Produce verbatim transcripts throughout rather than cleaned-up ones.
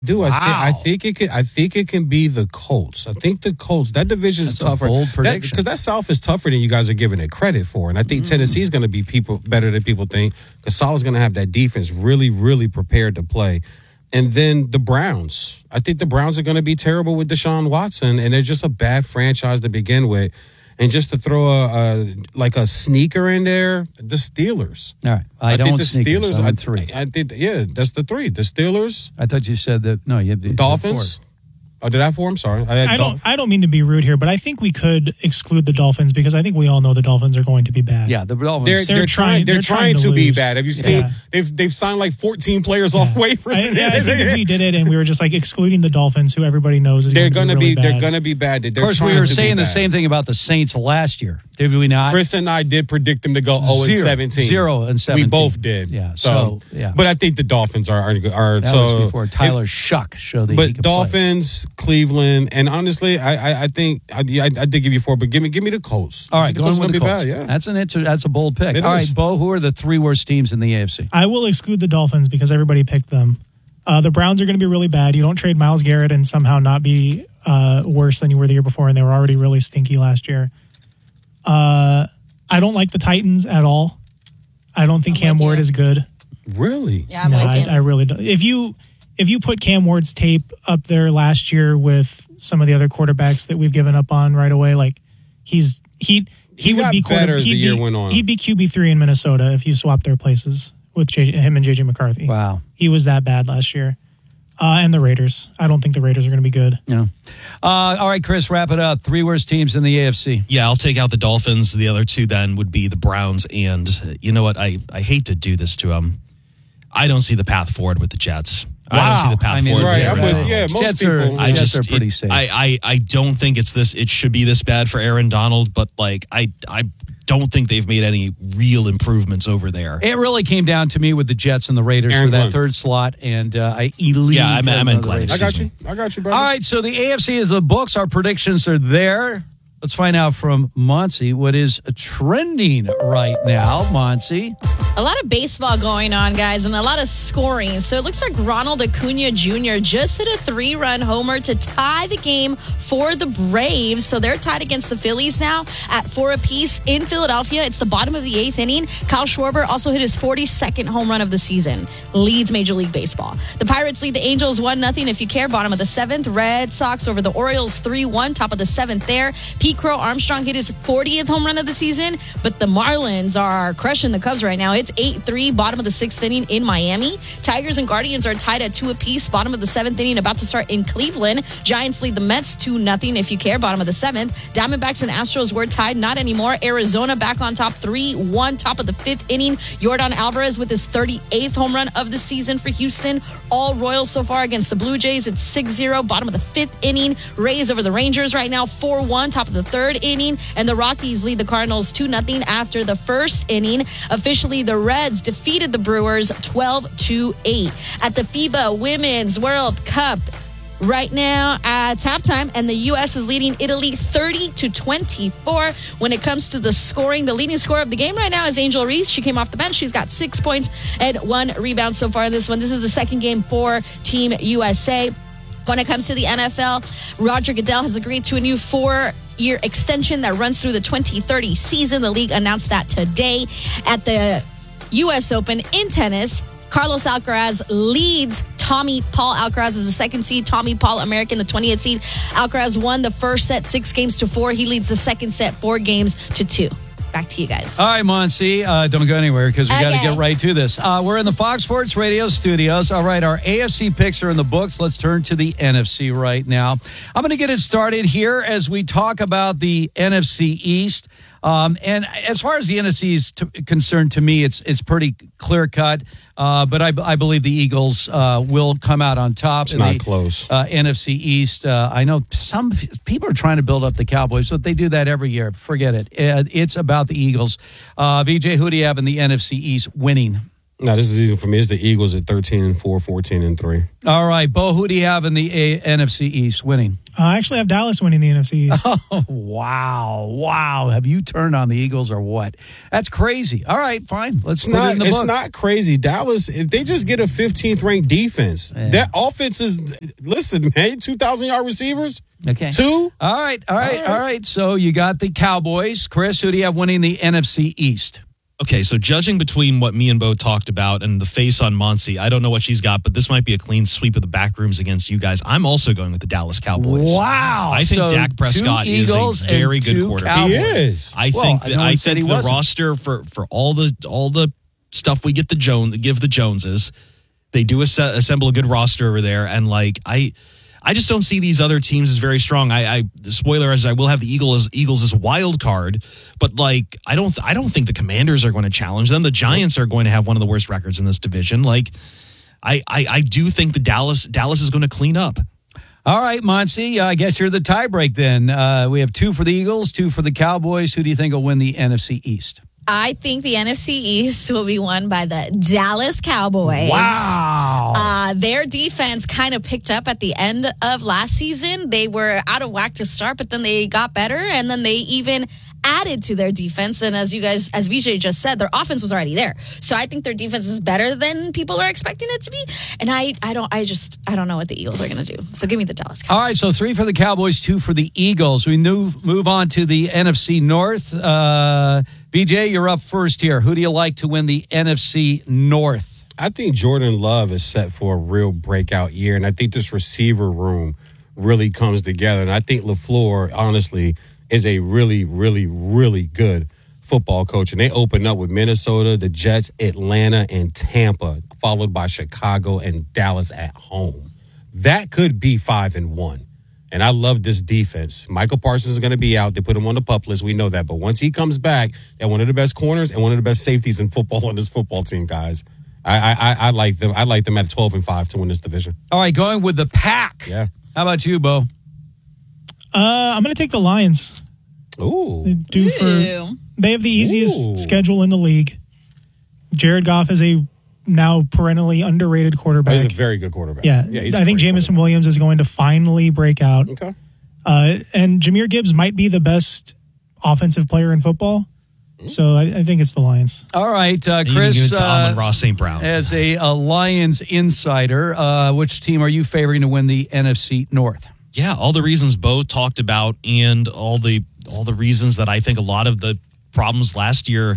Do wow. I, th- I think it can. I think it can be the Colts. I think the Colts. That division is That's tougher. A bold prediction because that, that South is tougher than you guys are giving it credit for. And I think mm. Tennessee is going to be people better than people think. Because Saleh's going to have that defense really, really prepared to play. And then the Browns. I think the Browns are going to be terrible with Deshaun Watson, and they're just a bad franchise to begin with. And just to throw a, a like a sneaker in there, the Steelers. All right, I, I don't think the sneakers. Steelers. I'm I, three. I, I think yeah, that's the three. The Steelers. I thought you said that. No, you have the Dolphins. Oh, did I have four? I'm sorry. I, had I don't. Dolph- I don't mean to be rude here, but I think we could exclude the Dolphins because I think we all know the Dolphins are going to be bad. Yeah, the Dolphins. They're, they're, they're trying. They're, they're trying, trying to, to be bad. Have you seen? Yeah. They've they've signed like fourteen players yeah. off waivers. I, yeah, I think if we did it and we were just like excluding the Dolphins, who everybody knows is they're going to be. be, really they're going to be bad. They're of course, we were saying the same thing about the Saints last year. Did we not? Chris and I did predict them to go zero and seventeen. Zero and seventeen. We both did. Yeah. So, so yeah. But I think the Dolphins are are, are that so. was before Tyler if, Shuck showed that. But he could Dolphins, play. Cleveland, and honestly, I I, I think I, I, I did give you four, but give me give me the Colts. All right, going with the Colts. Bad, yeah. That's an inter, that's a bold pick. It All is. right, Bo, who are the three worst teams in the A F C? I will exclude the Dolphins because everybody picked them. Uh, the Browns are going to be really bad. You don't trade Myles Garrett and somehow not be uh, worse than you were the year before, and they were already really stinky last year. Uh, I don't like the Titans at all. I don't think I'm Cam Ward is good. Really? Yeah, I'm no, with I, you. I really don't. If you if you put Cam Ward's tape up there last year with some of the other quarterbacks that we've given up on right away, like he's he he, he would got be better as the year be, went on. He'd be Q B three in Minnesota if you swap their places with J, him and J J McCarthy. Wow, he was that bad last year. Uh, and the Raiders. I don't think the Raiders are going to be good. Yeah. Uh, all right, Chris, wrap it up. Three worst teams in the A F C. Yeah, I'll take out the Dolphins. The other two then would be the Browns. And uh, you know what? I, I hate to do this to them. I don't see the path forward with the Jets. Wow. I don't see the path I mean, forward. Right, with I'm the with, yeah, most Jets people. Are, I Jets just, are pretty it, safe. I, I, I don't think it's this. It should be this bad for Aaron Donald, but like I I don't think they've made any real improvements over there. It really came down to me with the Jets and the Raiders Aaron for that Glenn. third slot, and uh, I elite. Yeah, I meant- I meant Glenn. I got you. I got you, brother. All right, so the A F C is the books. Our predictions are there. Let's find out from Monsi what is trending right now. Monsi. A lot of baseball going on, guys, and a lot of scoring. So it looks like Ronald Acuna Junior just hit a three-run homer to tie the game for the Braves. So they're tied against the Phillies now at four apiece in Philadelphia. It's the bottom of the eighth inning. Kyle Schwarber also hit his forty-second home run of the season. Leads Major League Baseball. The Pirates lead the Angels one nothing if you care. Bottom of the seventh. Red Sox over the Orioles three one. Top of the seventh there. Pete Crow Armstrong hit his fortieth home run of the season, but the Marlins are crushing the Cubs right now. It's eight three, bottom of the sixth inning in Miami. Tigers and Guardians are tied at two apiece, bottom of the seventh inning, about to start in Cleveland. Giants lead the Mets two nothing if you care, bottom of the seventh. Diamondbacks and Astros were tied, not anymore. Arizona back on top three one, top of the fifth inning. Yordan Alvarez with his thirty-eighth home run of the season for Houston. All Royals so far against the Blue Jays. It's six zero, bottom of the fifth inning. Rays over the Rangers right now four one, top of the third inning. And the Rockies lead the Cardinals two nothing after the first inning. Officially, the Reds defeated the Brewers twelve to eight. At the FIBA Women's World Cup, right now at halftime, and the U S is leading Italy thirty to twenty-four. When it comes to the scoring, the leading scorer of the game right now is Angel Reese. She came off the bench. She's got six points and one rebound so far in this one. This is the second game for Team U S A. When it comes to the N F L, Roger Goodell has agreed to a new four-year extension that runs through the twenty thirty season. The league announced that today at the U S Open in tennis. Carlos Alcaraz leads Tommy Paul. Alcaraz is the second seed. Tommy Paul, American, the twentieth seed. Alcaraz won the first set six games to four. He leads the second set four games to two. Back to you guys. All right, Monsi, uh, don't go anywhere because we Okay. got to get right to this. Uh, we're in the Fox Sports Radio studios. All right, our A F C picks are in the books. Let's turn to the N F C right now. I'm going to get it started here as we talk about the N F C East. Um, and as far as the N F C is t- concerned, to me, it's it's pretty clear cut. Uh, but I, I believe the Eagles uh, will come out on top. It's in not the, close. Uh, N F C East. Uh, I know some people are trying to build up the Cowboys, but they do that every year. Forget it. Uh, it's about the Eagles. Uh, V J, who do you have in the N F C East winning? No, this is easy for me. It's the Eagles at thirteen and four, fourteen and three. All right, Bo, who do you have in the A- N F C East winning? Uh, I actually have Dallas winning the N F C East. Oh, wow. Wow. Have you turned on the Eagles or what? That's crazy. All right, fine. Let's It's put not. it in the It's book. not crazy. Dallas, if they just get a fifteenth ranked defense, Yeah. that offense is. Listen, man, two thousand yard receivers. Okay. Two. All right, all right, All right. all right. So you got the Cowboys. Chris, who do you have winning the N F C East? Okay, so judging between what me and Bo talked about and the face on Monty, I don't know what she's got, but this might be a clean sweep of the back rooms against you guys. I'm also going with the Dallas Cowboys. Wow. I think So Dak Prescott two is Eagles a very and good two quarterback. Cowboys. He is. I Well, think I that, know I he said think he the wasn't. roster for for all the all the stuff we get the Jones give the Joneses, they do asse- assemble a good roster over there, and like I. I just don't see these other teams as very strong. I, I the spoiler is I will have the Eagles Eagles as a wild card, but like I don't I don't think the Commanders are going to challenge them. The Giants are going to have one of the worst records in this division. Like I I, I do think the Dallas Dallas is going to clean up. All right, Monty, I guess you're the tiebreak then. Uh, we have two for the Eagles, two for the Cowboys. Who do you think will win the N F C East? I think the N F C East will be won by the Dallas Cowboys. Wow. Uh, their defense kind of picked up at the end of last season. They were out of whack to start, but then they got better, and then they even added to their defense. And as you guys, as V J just said, their offense was already there. So I think their defense is better than people are expecting it to be. And I, I don't, I just, I don't know what the Eagles are going to do. So give me the Dallas Cowboys. All right, so three for the Cowboys, two for the Eagles. We move, move on to the N F C North. Uh, V J, you're up first here. Who do you like to win the N F C North? I think Jordan Love is set for a real breakout year, and I think this receiver room really comes together. And I think LaFleur, honestly, is a really, really, really good football coach. And they open up with Minnesota, the Jets, Atlanta, and Tampa, followed by Chicago and Dallas at home. That could be five and one. And I love this defense. Michael Parsons is going to be out. They put him on the PUP list. We know that. But once he comes back, they're one of the best corners and one of the best safeties in football on this football team, guys. I I, I like them. I like them at twelve and five to win this division. All right, going with the Pack. Yeah. How about you, Bo? Uh, I'm going to take the Lions. Ooh. Due for Ooh. they have the easiest Ooh. schedule in the league. Jared Goff is a now perennially underrated quarterback. He's a very good quarterback. yeah, he's a I think great Jameson Williams is going to finally break out. quarterback. Okay. Uh, and Jahmyr Gibbs might be the best offensive player in football. So I, I think it's the Lions. All right, uh, You can Chris, give it to uh, Amon Ross Saint Brown. as a, a Lions insider, uh, which team are you favoring to win the N F C North? Yeah, all the reasons Bo talked about, and all the all the reasons that I think a lot of the problems last year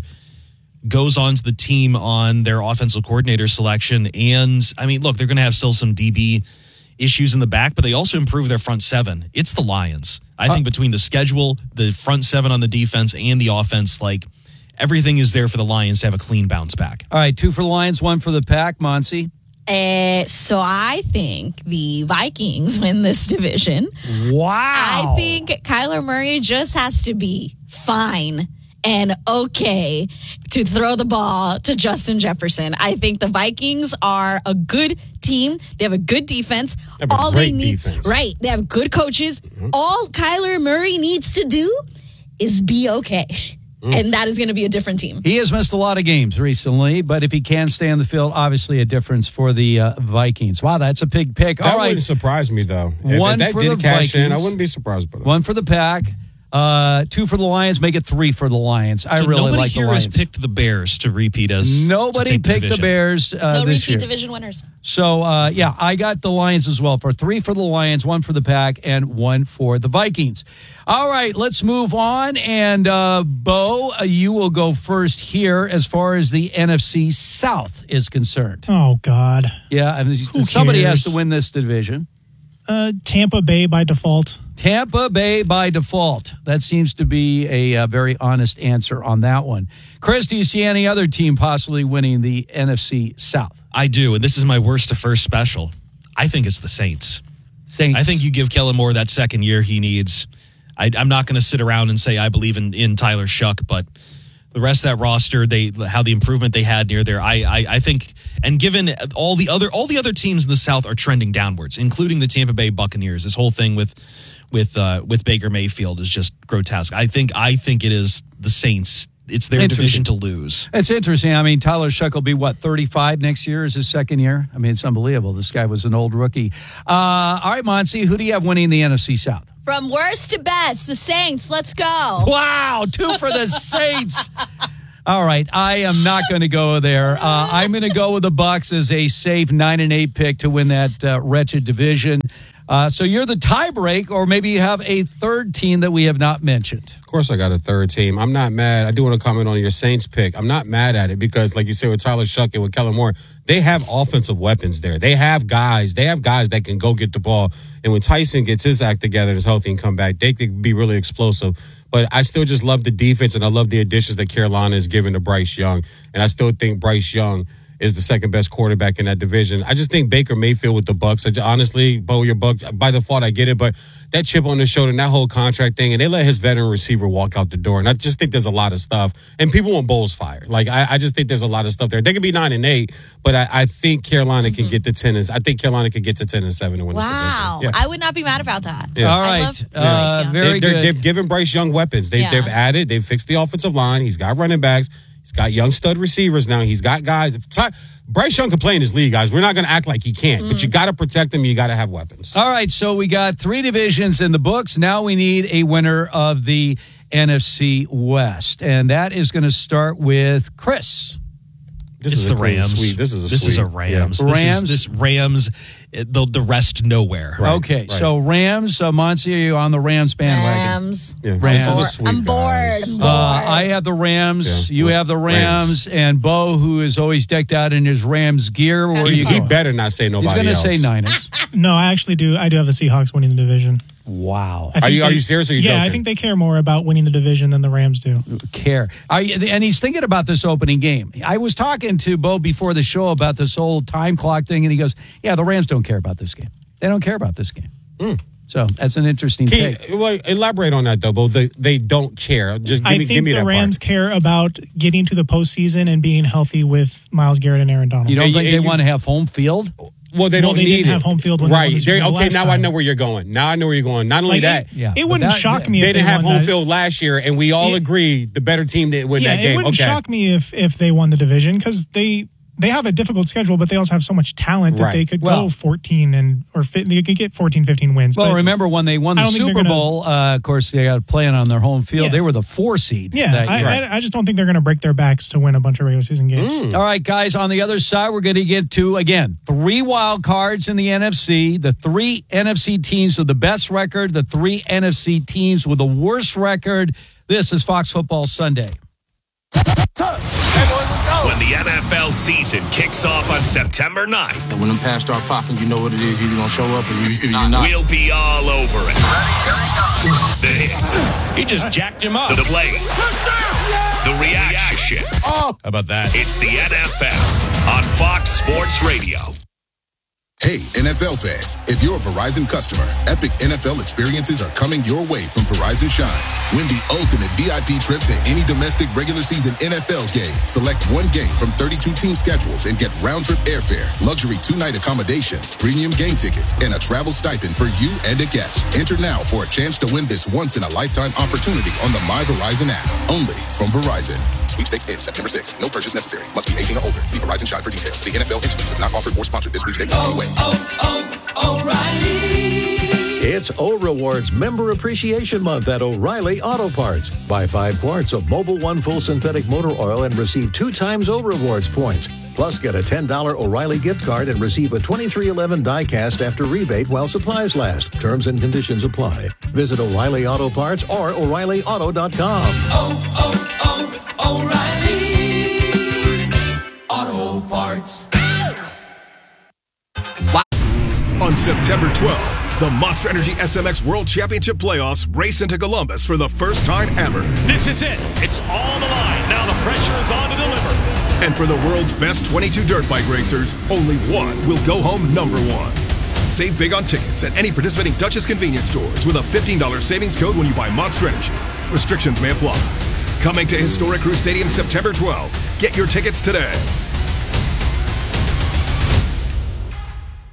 goes on to the team on their offensive coordinator selection. And I mean, look, they're going to have still some D B issues in the back, but they also improve their front seven. It's the Lions. I think between the schedule, the front seven on the defense, and the offense, like everything is there for the Lions to have a clean bounce back. All right, two for the Lions, one for the Pack. Monty? Uh, so I think the Vikings win this division. Wow. I think Kyler Murray just has to be fine and okay to throw the ball to Justin Jefferson. I think the Vikings are a good team. They have a good defense. They have a All great they need, defense. right? They have good coaches. Mm-hmm. All Kyler Murray needs to do is be okay. Mm. And that is going to be a different team. He has missed a lot of games recently, but if he can stay on the field, obviously a difference for the uh, Vikings. Wow, that's a big pick. That All right, wouldn't surprise me, though. If, One if that for did the cash in, I Vikings. wouldn't be surprised by that. one for the Pack, uh, two for the Lions, make it three for the Lions. I So really nobody like the here has Lions. picked the Bears to repeat as to Nobody take picked the division. Bears uh, No this repeat year. division winners. So, uh, yeah, I got the Lions as well for three for the Lions, one for the Pack, and one for the Vikings. All right, let's move on. And, uh, Bo, uh, you will go first here as far as the N F C South is concerned. Oh, God. Yeah, I mean, Who somebody has cares? to win this division. Uh, Tampa Bay by default. Tampa Bay by default. That seems to be a, uh very honest answer on that one. Chris, do you see any other team possibly winning the N F C South? I do, and this is my worst to first special. I think it's the Saints. Saints. I think you give Kellen Moore that second year he needs. I, I'm not going to sit around and say I believe in, in Tyler Shuck, but the rest of that roster, they how the improvement they had near there, I, I I think, and given all the other all the other teams in the South are trending downwards, including the Tampa Bay Buccaneers. This whole thing with with uh, with Baker Mayfield is just grotesque. I think I think it is the Saints it's their division to lose. It's interesting. I mean, Tyler Shuck will be, what, thirty-five next year is his second year? I mean, it's unbelievable. This guy was an old rookie. Uh, all right, Monty, who do you have winning the N F C South? From worst to best, the Saints. Let's go. Wow, two for the Saints. All right, I am not going to go there. Uh, I'm going to go with the Bucs as a safe nine and eight pick to win that uh, wretched division. Uh, so you're the tiebreak, or maybe you have a third team that we have not mentioned. Of course I got a third team. I'm not mad. I do want to comment on your Saints pick. I'm not mad at it because, like you said, with Tyler Shuck and with Kellen Moore, they have offensive weapons there. They have guys. They have guys that can go get the ball. And when Tyson gets his act together and is healthy and come back, they could be really explosive. But I still just love the defense, and I love the additions that Carolina is giving to Bryce Young. And I still think Bryce Young is the second best quarterback in that division. I just think Baker Mayfield with the Bucs. I just, honestly, Bo, your Buck by default, I get it, but that chip on the shoulder and that whole contract thing, and they let his veteran receiver walk out the door. And I just think there's a lot of stuff. And people want Bowles fired. Like I, I just think there's a lot of stuff there. They could be nine and eight, but I, I think Carolina mm-hmm. can get to ten. And, I think Carolina could get to ten and seven and win wow. this division. Yeah. I would not be mad about that. Yeah. All right, uh, very they, good. They've given Bryce Young weapons. They, yeah. They've added. They've fixed the offensive line. He's got running backs. He's got young stud receivers now. He's got guys. Bryce Young can play in this league, guys. We're not going to act like he can't, mm. but you got to protect him. You got to have weapons. All right, so we got three divisions in the books. Now we need a winner of the N F C West, and that is going to start with Chris. This it's is the a clean Rams. Sweep. This is a this sweep. is a Rams. Yeah. This Rams. Is, this Rams. The the rest nowhere. Right, okay, right. So Rams. Uh, Monty, are you on the Rams bandwagon? Rams. Yeah. Rams. This is a sweep, I'm bored. guys. I'm bored. Uh, I have the Rams. Yeah. You have the Rams. Rams. And Bo, who is always decked out in his Rams gear. Where He, you he going? better not say nobody He's going to else. say Niners. No, I actually do. I do have the Seahawks winning the division. Wow. I Are you they, are you serious? Or are you yeah, joking? I think they care more about winning the division than the Rams do. Care. Are you, and he's thinking about this opening game. I was talking to Bo before the show about this whole time clock thing, and he goes, yeah, the Rams don't care about this game. They don't care about this game. Mm. So that's an interesting Can take. you, well, elaborate on that, though, Bo. They, they don't care. Just give I me, think give me the that Rams part. care about getting to the postseason and being healthy with Myles Garrett and Aaron Donald. You don't And think you- they and you- want to have home field? Well, they Well, don't they need didn't it. have home field when they won right. the Super They're- Bowl okay, last now I time. know where you're going. Now I know where you're going. Not only Like, that, it, Yeah, it but wouldn't that- shock yeah. me they if didn't they have won home that. field last year, and we all It- agreed the better team did win Yeah, that game. it wouldn't okay. shock me if if they won the division because they they have a difficult schedule, but they also have so much talent that Right. they could Well- go fourteen and or fit, they could get fourteen, fifteen wins. Well, but remember when they won I the don't think Super they're gonna- Bowl, uh, of course, they got playing on their home field. Yeah. They were the four seed. Yeah, that I, year. I, I just don't think they're going to break their backs to win a bunch of regular season games. All right, guys, on the other side, we're going to get to, again, three wild cards in the N F C, the three N F C teams with the best record, the three N F C teams with the worst record. This is Fox Football Sunday. When the N F L season kicks off on September ninth, And when them pads start popping, you know what it is. You're either going to show up or you, you're not. we'll be all over it. The hits, He just jacked him up. the plays, the reactions. How about that? It's the N F L on Fox Sports Radio. Hey, N F L fans, if you're a Verizon customer, epic N F L experiences are coming your way from Verizon Shine. Win the ultimate V I P trip to any domestic regular season N F L game. Select one game from thirty-two team schedules and get round-trip airfare, luxury two-night accommodations, premium game tickets, and a travel stipend for you and a guest. Enter now for a chance to win this once-in-a-lifetime opportunity on the My Verizon app. Only from Verizon. Sweepstakes ends September sixth. No purchase necessary. Must be eighteen or older. See Verizon Shine for details. The N F L entities have not offered or sponsored this sweepstakes in any way. It's O Rewards Member Appreciation Month at O'Reilly Auto Parts. Buy five quarts of Mobil One Full Synthetic Motor Oil and receive two times O Rewards points. Plus, get a ten dollars O'Reilly gift card and receive a twenty-three eleven die-cast after rebate while supplies last. Terms and conditions apply. Visit O'Reilly Auto Parts or O'Reilly Auto dot com. Oh, oh, oh, O'Reilly Auto Parts. On September twelfth, the Monster Energy S M X World Championship Playoffs race into Columbus for the first time ever. This is it. It's all on the line. Now the pressure is on to deliver. And for the world's best twenty-two dirt bike racers, only one will go home number one. Save big on tickets at any participating Duchess convenience stores with a fifteen dollars savings code when you buy Monster Energy. Restrictions may apply. Coming to Historic Crew Stadium September twelfth. Get your tickets today.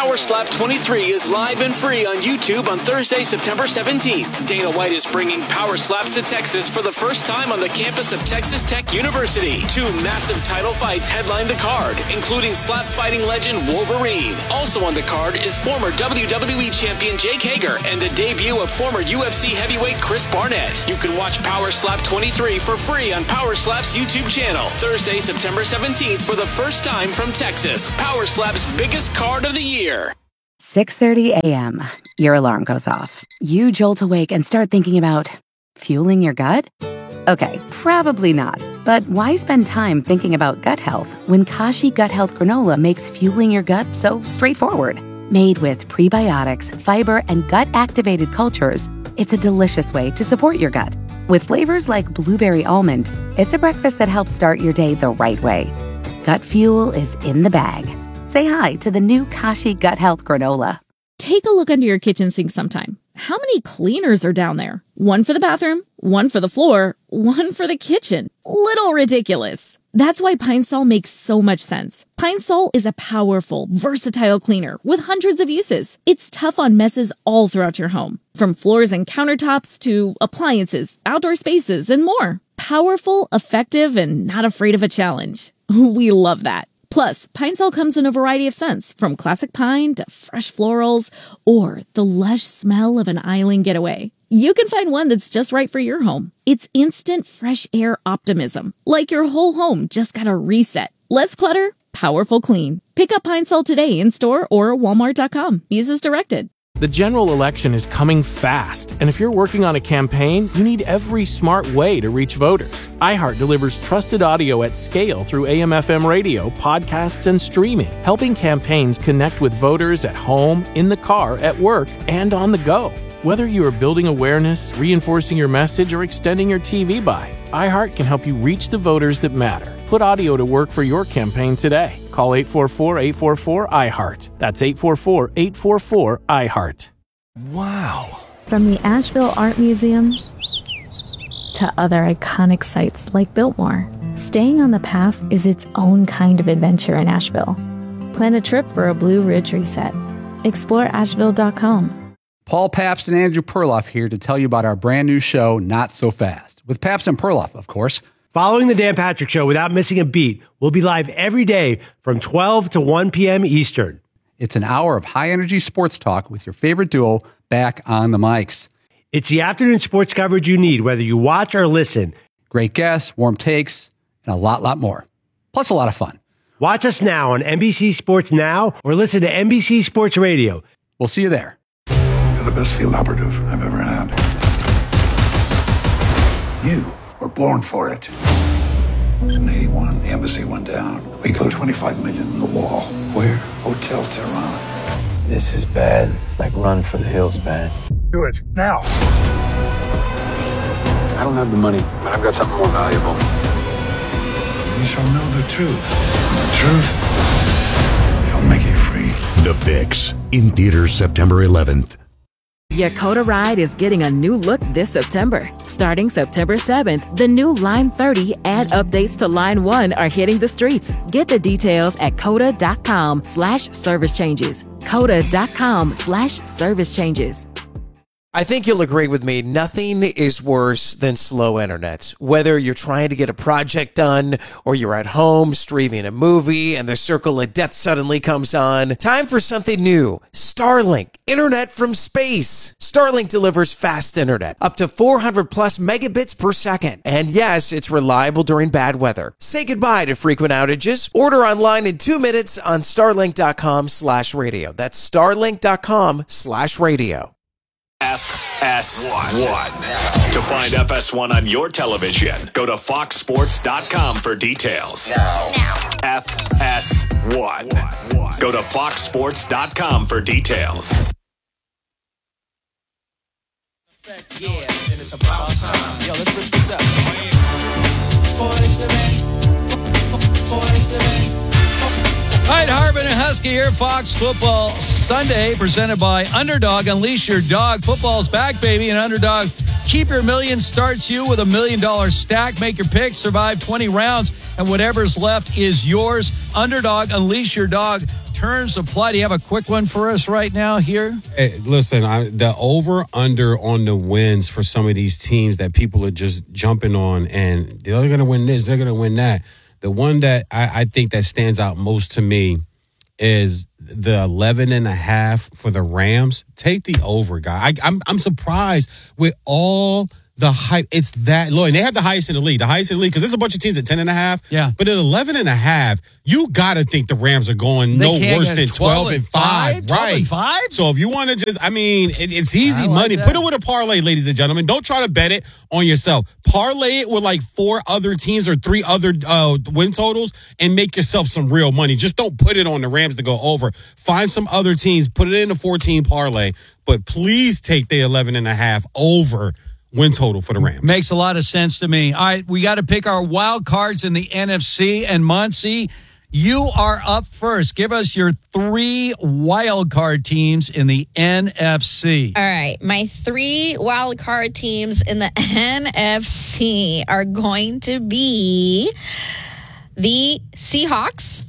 Power Slap twenty-three is live and free on YouTube on Thursday, September seventeenth. Dana White is bringing Power Slaps to Texas for the first time on the campus of Texas Tech University. Two massive title fights headline the card, including slap fighting legend Wolverine. Also on the card is former W W E champion Jake Hager and the debut of former U F C heavyweight Chris Barnett. You can watch Power Slap twenty-three for free on Power Slap's YouTube channel. Thursday, September seventeenth for the first time from Texas. Power Slap's biggest card of the year. six thirty a.m. Your alarm goes off. You jolt awake and start thinking about fueling your gut? Okay, probably not. But why spend time thinking about gut health when Kashi Gut Health Granola makes fueling your gut so straightforward? Made with prebiotics, fiber, and gut-activated cultures, it's a delicious way to support your gut. With flavors like blueberry almond, it's a breakfast that helps start your day the right way. Gut fuel is in the bag. Say hi to the new Kashi Gut Health Granola. Take a look under your kitchen sink sometime. How many cleaners are down there? One for the bathroom, one for the floor, one for the kitchen. Little ridiculous. That's why Pine Sol makes so much sense. Pine Sol is a powerful, versatile cleaner with hundreds of uses. It's tough on messes all throughout your home, from floors and countertops to appliances, outdoor spaces, and more. Powerful, effective, and not afraid of a challenge. We love that. Plus, Pine Sol comes in a variety of scents, from classic pine to fresh florals or the lush smell of an island getaway. You can find one that's just right for your home. It's instant fresh air optimism, like your whole home just got a reset. Less clutter, powerful clean. Pick up Pine Sol today in store or walmart dot com. Use as directed. The general election is coming fast, and if you're working on a campaign, you need every smart way to reach voters. iHeart delivers trusted audio at scale through A M F M radio, podcasts, and streaming, helping campaigns connect with voters at home, in the car, at work, and on the go. Whether you are building awareness, reinforcing your message, or extending your T V buy, iHeart can help you reach the voters that matter. Put audio to work for your campaign today. Call eight four four, eight four four, I heart. That's eight four four, eight four four, I heart. Wow. From the Asheville Art Museum to other iconic sites like Biltmore, staying on the path is its own kind of adventure in Asheville. Plan a trip for a Blue Ridge reset. Explore asheville dot com. Paul Pabst and Andrew Perloff here to tell you about our brand new show, Not So Fast, with Pabst and Perloff, of course. Following the Dan Patrick Show without missing a beat, we'll be live every day from twelve to one p.m. Eastern. It's an hour of high-energy sports talk with your favorite duo back on the mics. It's the afternoon sports coverage you need, whether you watch or listen. Great guests, warm takes, and a lot, lot more. Plus a lot of fun. Watch us now on N B C Sports Now or listen to N B C Sports Radio. We'll see you there. You're the best field operative I've ever had. You were born for it. In eighty-one, the embassy went down. We closed twenty-five million in the wall. Where? Hotel Tehran. This is bad. Like Run for the Hills bad. Do it, now. I don't have the money, but I've got something more valuable. You shall know the truth. And the truth shall make you free. The Fix, in theaters September eleventh. Yakota Ride is getting a new look this September. Starting September seventh, the new Line thirty and updates to Line one are hitting the streets. Get the details at coda.com slash service changes. Coda.com slash service changes. I think you'll agree with me, nothing is worse than slow internet. Whether you're trying to get a project done or you're at home streaming a movie and the circle of death suddenly comes on, time for something new. Starlink, internet from space. Starlink delivers fast internet, up to four hundred plus megabits per second. And yes, it's reliable during bad weather. Say goodbye to frequent outages. Order online in two minutes on starlink.com slash radio. That's starlink.com slash radio. F S one. To find F S one on your television, go to fox sports dot com for details. Now. Now. F S one. Go to fox sports dot com for details. Yeah, and it's about time. Yo, let's rip this up. All right, Harbin and Husky here, Fox Football Sunday, presented by Underdog. Unleash your dog. Football's back, baby, and Underdog. Keep your million starts you with a million dollar stack. Make your picks, survive twenty rounds, and whatever's left is yours. Underdog, unleash your dog. terms of play. Do you have a quick one for us right now here? Hey, listen, I, the over-under on the wins for some of these teams that people are just jumping on, and they're going to win this, they're going to win that. The one that I, I think that stands out most to me is the eleven and a half for the Rams. Take the over, guy. I, I'm I'm surprised with all the hype. It's that low. And they have the highest in the league. The highest in the league, because there's a bunch of teams at ten and a half. Yeah. But at eleven and a half, you got to think the Rams are going They no can't worse get than twelve twelve and and five? five. twelve Right. and five? So if you want to just, I mean, it, it's easy I like money. that. Put it with a parlay, ladies and gentlemen. Don't try to bet it on yourself. Parlay it with like four other teams or three other uh, win totals and make yourself some real money. Just don't put it on the Rams to go over. Find some other teams, put it in a fourteen parlay, but please take the eleven and a half over win total for the Rams. Makes a lot of sense to me. All right, we got to pick our wild cards in the N F C. And Muncie, you are up first. Give us your three wild card teams in the N F C. All right, my three wild card teams in the N F C are going to be the Seahawks,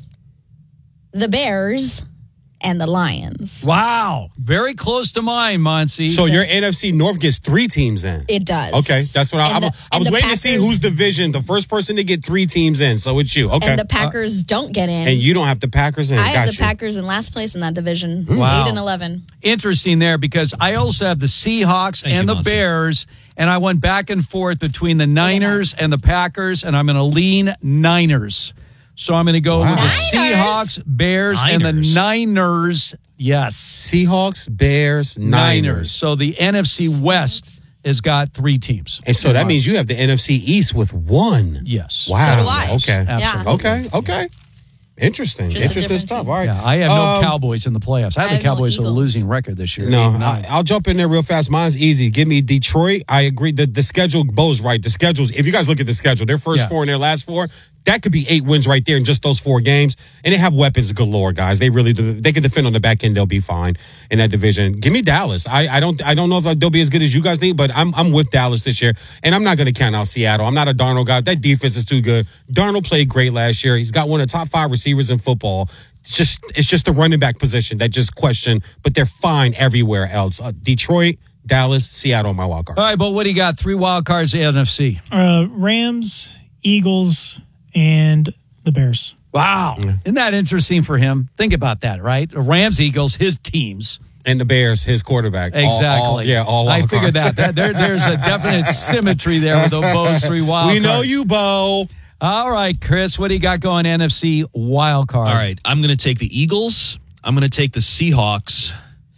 the Bears, and the Lions. Wow. Very close to mine, Muncie. So your N F C North gets three teams in. It does. Okay, that's what I, And I, the- I was and the waiting to see Packers- who's division, the first person to get three teams in. So it's you. Okay. And the Packers don't get in. And you don't have the Packers in. I have Got the you. Packers in last place in that division, Wow. eight and eleven. Interesting there, because I also have the Seahawks Thank and you, the Muncie. Bears, and I went back and forth between the Niners and the Packers, and I'm going to lean Niners. So I'm going to go with the Seahawks, Bears, and the Niners. Yes. Seahawks, Bears, Niners. So the N F C West has got three teams. And so that means you have the N F C East with one. Yes. Wow. So do I. Okay. Absolutely. Okay. Okay. Interesting. Just a Interesting different stuff. team. All right. Yeah, I have no Um, Cowboys in the playoffs. I have I the have no Cowboys with a Eagles. losing record this year. No, eight and nine. I, I'll jump in there real fast. Mine's easy. Give me Detroit. I agree. The, the schedule, Bo's right. The schedules, if you guys look at the schedule, their first Yeah. four and their last four, that could be eight wins right there in just those four games. And they have weapons galore, guys. They really do. They can defend on the back end. They'll be fine in that division. Give me Dallas. I, I don't I don't know if they'll be as good as you guys think, but I'm I'm with Dallas this year. And I'm not going to count out Seattle. I'm not a Darnold guy. That defense is too good. Darnold played great last year. He's got one of the top five receivers in football. It's just it's just the running back position that just question, but they're fine everywhere else. Uh, Detroit, Dallas, Seattle, my wild card. All right, but what do you got? Three wild cards, N F C. Uh, Rams, Eagles, and the Bears. Wow. Isn't that interesting for him? Think about that, right? The Rams, Eagles, his teams. And the Bears, his quarterback. All- Exactly. all- yeah, all I wild figured cards. that. that there, there's a definite symmetry there with the Bo's three wild We cards. know you, Bo. All right, Chris, what do you got going N F C wild card? All right, I'm going to take the Eagles. I'm going to take the Seahawks.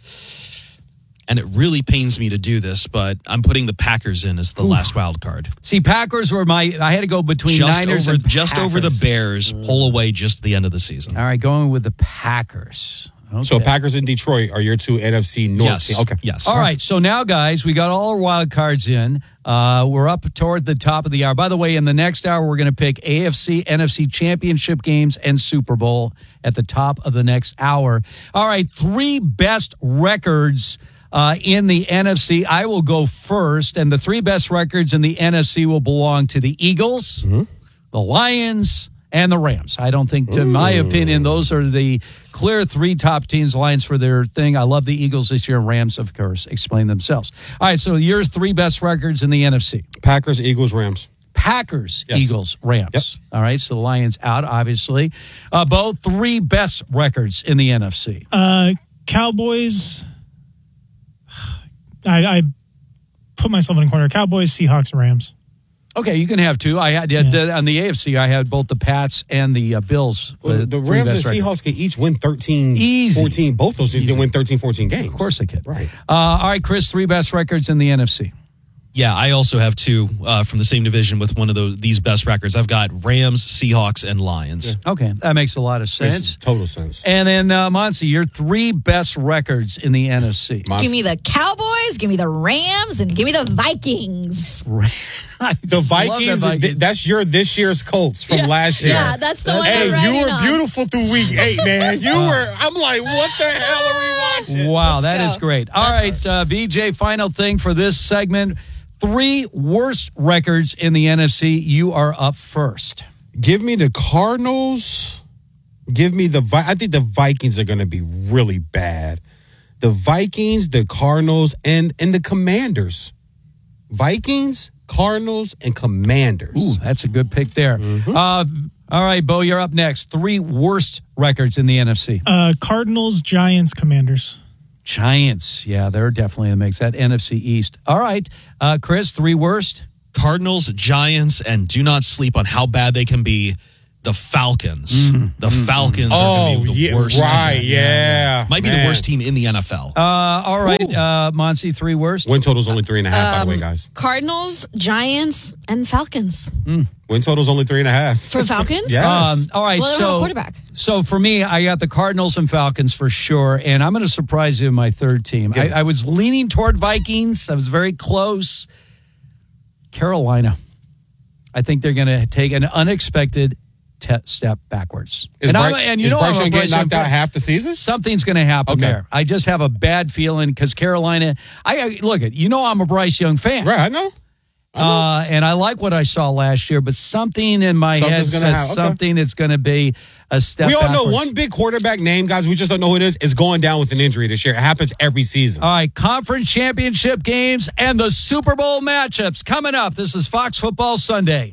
And it really pains me to do this, but I'm putting the Packers in as the Oof. last wild card. See, Packers were my, I had to go between Just Niners over, and just over the Packers. Bears, pull away just the end of the season. All right, going with the Packers. Okay. So Packers and Detroit are your two N F C North Yes. teams. Okay. Yes. All right, so now, guys, we got all our wild cards in. Uh, we're up toward the top of the hour. By the way, in the next hour, we're going to pick A F C, N F C championship games and Super Bowl at the top of the next hour. All right, three best records uh, in the N F C. I will go first, and the three best records in the N F C will belong to the Eagles, Mm-hmm. the Lions, and the Rams. I don't think, to my opinion, those are the clear three top teams. Lions for their thing. I love the Eagles this year. Rams, of course, explain themselves. All right, so your three best records in the N F C. Packers, Eagles, Rams. Packers, Yes. Eagles, Rams. Yep. All right, so the Lions out, obviously. Uh, both three best records in the N F C. Uh, Cowboys. I, I put myself in a corner. Cowboys, Seahawks, Rams. Okay, you can have two. I had uh, on the A F C. I had both the Pats and the uh, Bills. Well, with the three Rams and best records. Seahawks can each win thirteen, Easy. fourteen. Both those teams can win thirteen, fourteen games. Of course they could. Right. Uh, all right, Chris, three best records in the N F C. Yeah, I also have two uh, from the same division with one of those, these best records. I've got Rams, Seahawks, and Lions. Okay, that makes a lot of sense. Makes total sense. And then, uh, Monty, your three best records in the N F C. Give me the Cowboys, give me the Rams, and give me the Vikings. The Vikings, Vikings. th- that's your this year's Colts from Yeah. last year. Yeah, that's the one Hey, I'm you riding were on. beautiful through week eight, man. You Uh. were, I'm like, what the hell are we watching? Wow, Let's that go. is great. All right, uh, V J, final thing for this segment. Three worst records in the N F C. You are up first. Give me the Cardinals, Give me the Vi- I think the Vikings are going to be really bad. The Vikings, the Cardinals, and and the Commanders. Vikings, Cardinals, and Commanders. Ooh, that's a good pick there. Mm-hmm. Uh, all right, Bo, you're up next. Three worst records in the N F C. Uh, Cardinals, Giants, Commanders. Giants. Yeah, they're definitely in the mix. That N F C East. All right, uh, Chris, three worst. Cardinals, Giants, and do not sleep on how bad they can be. The Falcons. Mm. The Mm. Falcons Oh, are going to be the yeah, worst right, team. yeah, Might be man. the worst team in the N F L. Uh, all right, uh, Monsi, three worst. Win total's only three and a half, by the way, Um, guys. Cardinals, Giants, and Falcons. Win total's only three and a half. For Falcons? Yes. Um, all right, Well, they don't have a so quarterback. so for me, I got the Cardinals and Falcons for sure, and I'm going to surprise you in my third team. I, I was leaning toward Vikings. I was very close. Carolina. I think they're going to take an unexpected te- step backwards. Is and Bryce- I'm- and you is know Bryce I'm a Young getting Bryce Young knocked out fan. half the season? Something's going to happen Okay. there. I just have a bad feeling because Carolina. I, I look at you know I'm a Bryce Young fan, Right, I know. Uh, and I like what I saw last year, but something in my Something's head gonna says happen. Okay. something that's going to be a step. We all know backwards. one big quarterback name, guys. We just don't know who it is. Is going down with an injury this year. It happens every season. All right, conference championship games and the Super Bowl matchups coming up. This is Fox Football Sunday.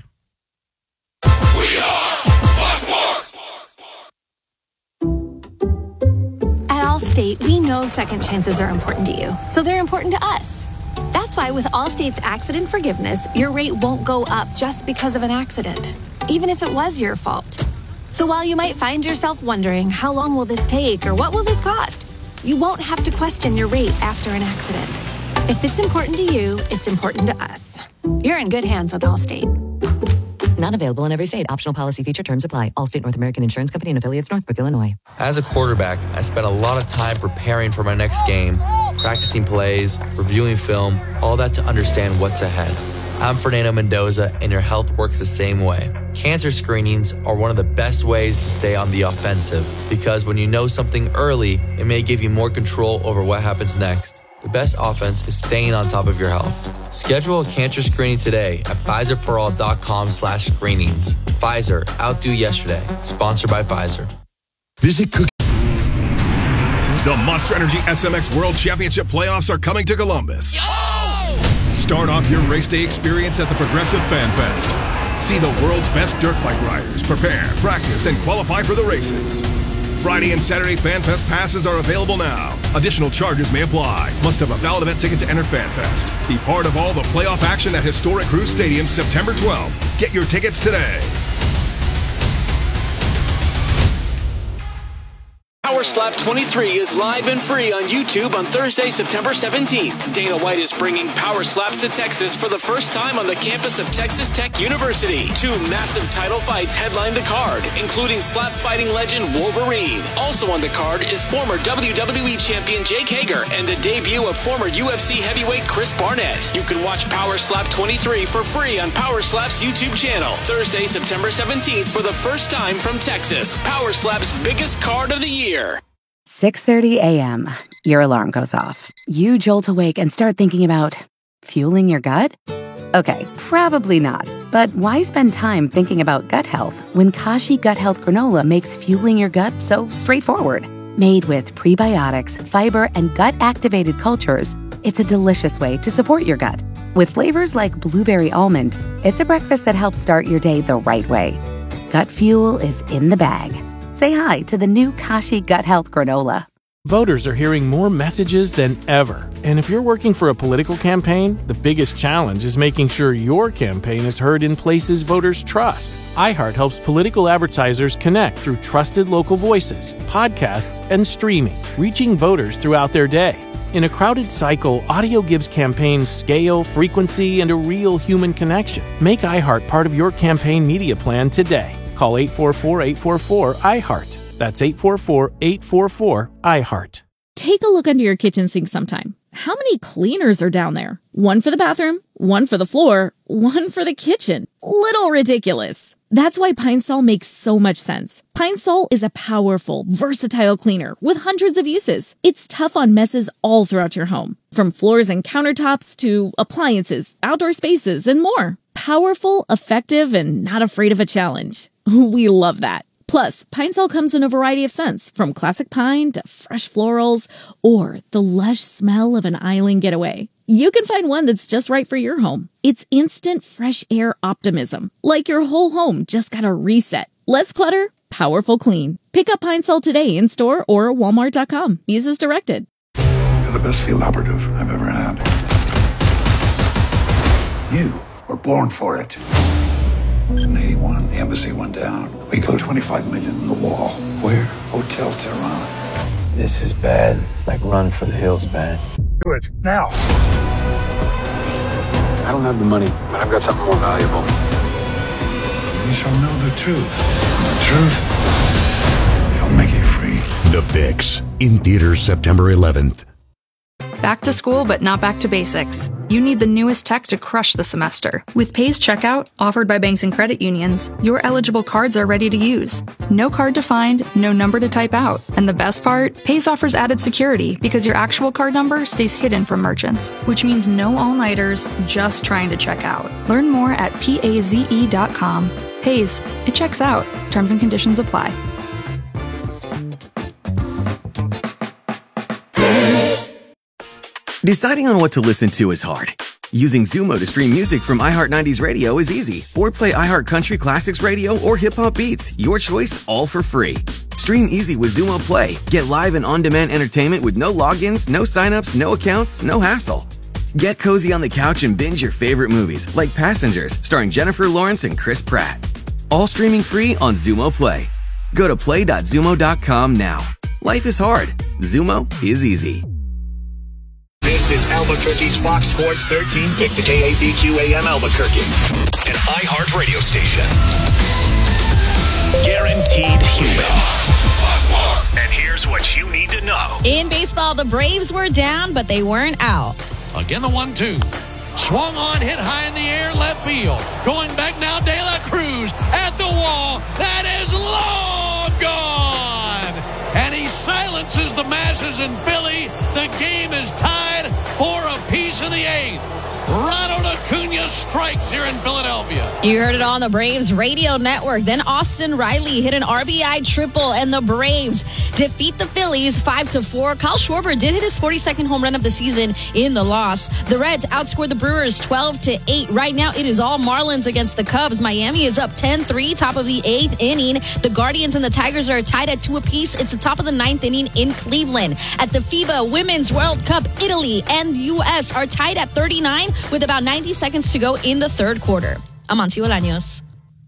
At Allstate, we know second chances are important to you, so they're important to us. That's why with Allstate's accident forgiveness, your rate won't go up just because of an accident, even if it was your fault. So while you might find yourself wondering, how long will this take or what will this cost? You won't have to question your rate after an accident. If it's important to you, it's important to us. You're in good hands with Allstate. Not available in every state. Optional policy feature terms apply. Allstate North American Insurance Company and affiliates, Northbrook, Illinois. As a quarterback, I spent a lot of time preparing for my next game, practicing plays, reviewing film, all that to understand what's ahead. I'm Fernando Mendoza, and your health works the same way. Cancer screenings are one of the best ways to stay on the offensive because when you know something early, it may give you more control over what happens next. The best offense is staying on top of your health. Schedule a cancer screening today at Pfizerforall.com slash screenings. Pfizer, outdo yesterday. Sponsored by Pfizer. Visit Cookie. The Monster Energy S M X World Championship playoffs are coming to Columbus. Start off your race day experience at the Progressive Fan Fest. See the world's best dirt bike riders prepare, practice, and qualify for the races. Friday and Saturday Fan Fest passes are available now. Additional charges may apply. Must have a valid event ticket to enter Fan Fest. Be part of all the playoff action at Historic Cruise Stadium September twelfth. Get your tickets today. Power Slap twenty-three is live and free on YouTube on Thursday, September seventeenth. Dana White is bringing Power Slaps to Texas for the first time on the campus of Texas Tech University. Two massive title fights headline the card, including slap fighting legend Wolverine. Also on the card is former W W E champion Jake Hager and the debut of former U F C heavyweight Chris Barnett. You can watch Power Slap twenty-three for free on Power Slap's YouTube channel. Thursday, September seventeenth for the first time from Texas. Power Slap's biggest card of the year. six thirty a.m. Your alarm goes off. You jolt awake and start thinking about fueling your gut? Okay, probably not. But why spend time thinking about gut health when Kashi Gut Health Granola makes fueling your gut so straightforward? Made with prebiotics, fiber, and gut-activated cultures, it's a delicious way to support your gut. With flavors like blueberry almond, it's a breakfast that helps start your day the right way. Gut fuel is in the bag. Say hi to the new Kashi Gut Health Granola. Voters are hearing more messages than ever. And if you're working for a political campaign, the biggest challenge is making sure your campaign is heard in places voters trust. iHeart helps political advertisers connect through trusted local voices, podcasts, and streaming, reaching voters throughout their day. In a crowded cycle, audio gives campaigns scale, frequency, and a real human connection. Make iHeart part of your campaign media plan today. Call eight four four, eight four four, I heart. That's eight four four, eight four four, I heart. Take a look under your kitchen sink sometime. How many cleaners are down there? One for the bathroom, one for the floor, one for the kitchen. Little ridiculous. That's why Pine Sol makes so much sense. Pine Sol is a powerful, versatile cleaner with hundreds of uses. It's tough on messes all throughout your home, from floors and countertops to appliances, outdoor spaces, and more. Powerful, effective, and not afraid of a challenge. We love that. Plus, Pine Sol comes in a variety of scents, from classic pine to fresh florals or the lush smell of an island getaway. You can find one that's just right for your home. It's instant fresh air optimism, like your whole home just got a reset. Less clutter, powerful clean. Pick up Pine Sol today in store or walmart dot com. Use as directed. You're the best field operative I've ever had. You were born for it. In eighty-one, the embassy went down. We closed twenty-five million in the wall. Where? Hotel Tehran. This is bad. Like run for the hills bad. Do it now. I don't have the money, but I've got something more valuable. You shall know the truth. And the truth shall make you free. The Fix, in theaters September eleventh. Back to school, but not back to basics. You need the newest tech to crush the semester. With Pays Checkout, offered by banks and credit unions, your eligible cards are ready to use. No card to find, no number to type out. And the best part? Pays offers added security because your actual card number stays hidden from merchants, which means no all-nighters, just trying to check out. Learn more at paze dot com. Pays, it checks out. Terms and conditions apply. Deciding on what to listen to is hard. Using Zumo to stream music from iHeart nineties Radio is easy. Or play iHeart Country Classics Radio or Hip Hop Beats. Your choice, all for free. Stream easy with Zumo Play. Get live and on-demand entertainment with no logins, no signups, no accounts, no hassle. Get cozy on the couch and binge your favorite movies, like Passengers, starring Jennifer Lawrence and Chris Pratt. All streaming free on Zumo Play. Go to play dot zumo dot com now. Life is hard. Zumo is easy. This is Albuquerque's Fox Sports thirteen pick, the K A B Q A M Albuquerque, an iHeart radio station. Guaranteed human. And here's what you need to know. In baseball, the Braves were down, but they weren't out. Again, the one two. Swung on, hit high in the air, left field. Going back now, De La Cruz at the wall. That is long gone. And he silences the masses in Philly. The game is tied for a piece in the eighth. Ronald Acuna strikes here in Philadelphia. You heard it on the Braves radio network. Then Austin Riley hit an R B I triple, and the Braves defeat the Phillies five to four. Kyle Schwarber did hit his forty-second home run of the season in the loss. The Reds outscored the Brewers twelve to eight. Right now, it is all Marlins against the Cubs. Miami is up ten three, top of the eighth inning. The Guardians and the Tigers are tied at two apiece. It's the top of the ninth inning in Cleveland. At the FIBA Women's World Cup, Italy and U S are tied at thirty-nine with about ninety seconds to go in the third quarter. Amancio Bolaños.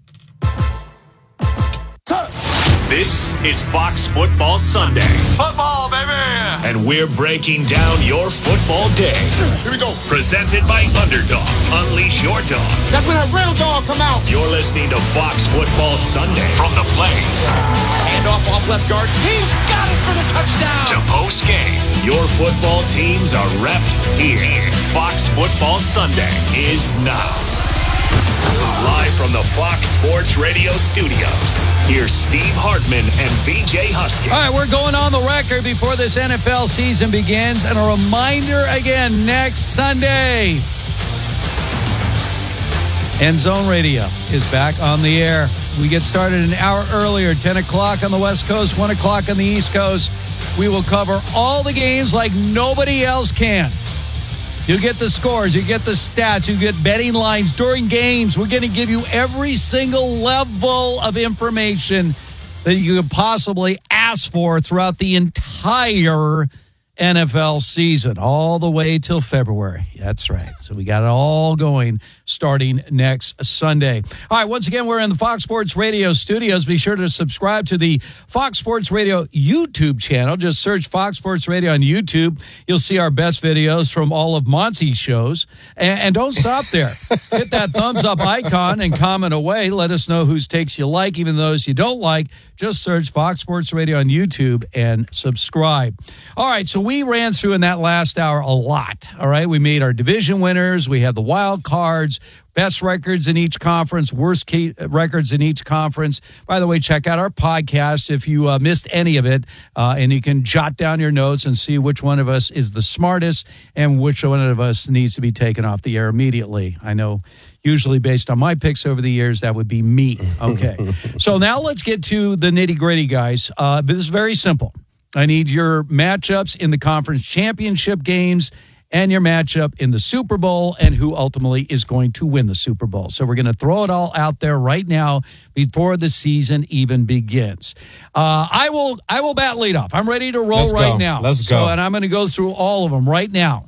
This is Fox Football Sunday. Football, baby! And we're breaking down your football day. Here we go. Presented by Underdog. Unleash your dog. That's when a real dog come out. You're listening to Fox Football Sunday from the Blaze. Hand off off left guard. He's got it for the touchdown. To post game. Your football teams are repped here. Fox Football Sunday is now. Live from the Fox Sports Radio studios, here's Steve Hartman and V J Husky. All right, we're going on the record before this N F L season begins. And a reminder again, next Sunday, End Zone Radio is back on the air. We get started an hour earlier, ten o'clock on the West Coast, one o'clock on the East Coast. We will cover all the games like nobody else can. You get the scores, you get the stats, you get betting lines during games. We're going to give you every single level of information that you could possibly ask for throughout the entire N F L season, all the way till February. That's right. So we got it all going starting next Sunday. All right, once again, we're in the Fox Sports Radio studios. Be sure to subscribe to the Fox Sports Radio YouTube channel. Just search Fox Sports Radio on YouTube. You'll see our best videos from all of Monty's shows. And, and don't stop there. Hit that thumbs up icon and comment away. Let us know whose takes you like, even those you don't like. Just search Fox Sports Radio on YouTube and subscribe. All right, so we ran through in that last hour a lot. All right, we made our division winners. We had the wild cards, best records in each conference, worst key records in each conference. By the way, check out our podcast if you uh, missed any of it, uh, and you can jot down your notes and see which one of us is the smartest and which one of us needs to be taken off the air immediately. I know usually based on my picks over the years, that would be me. Okay. So now let's get to the nitty-gritty, guys. Uh, this is very simple. I need your matchups in the conference championship games and your matchup in the Super Bowl and who ultimately is going to win the Super Bowl. So we're going to throw it all out there right now before the season even begins. Uh, I will I will bat lead off. I'm ready to roll Let's right go. now. Let's so, go. And I'm going to go through all of them right now.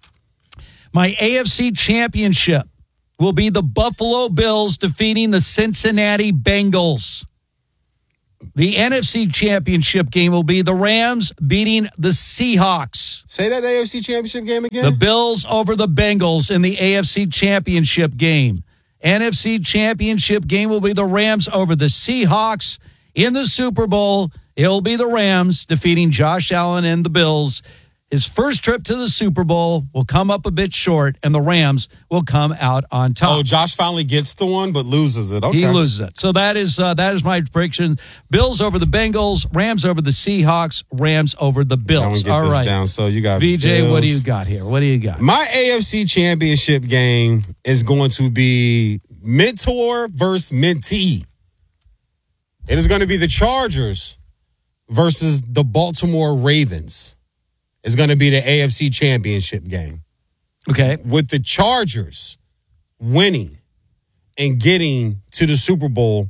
My A F C championship will be the Buffalo Bills defeating the Cincinnati Bengals. The N F C championship game will be the Rams beating the Seahawks. Say that A F C championship game again. The Bills over the Bengals in the A F C championship game. N F C championship game will be the Rams over the Seahawks. In the Super Bowl, it'll be the Rams defeating Josh Allen and the Bills. His first trip to the Super Bowl will come up a bit short, and the Rams will come out on top. Oh, Josh finally gets the one, but loses it. Okay. He loses it. So that is uh, that is my prediction. Bills over the Bengals, Rams over the Seahawks, Rams over the Bills. Get All this right. down. So you got V J, Bills. what do you got here? What do you got? My A F C championship game is going to be mentor versus mentee. It is going to be the Chargers versus the Baltimore Ravens. It's going to be the A F C championship game. Okay. With the Chargers winning and getting to the Super Bowl.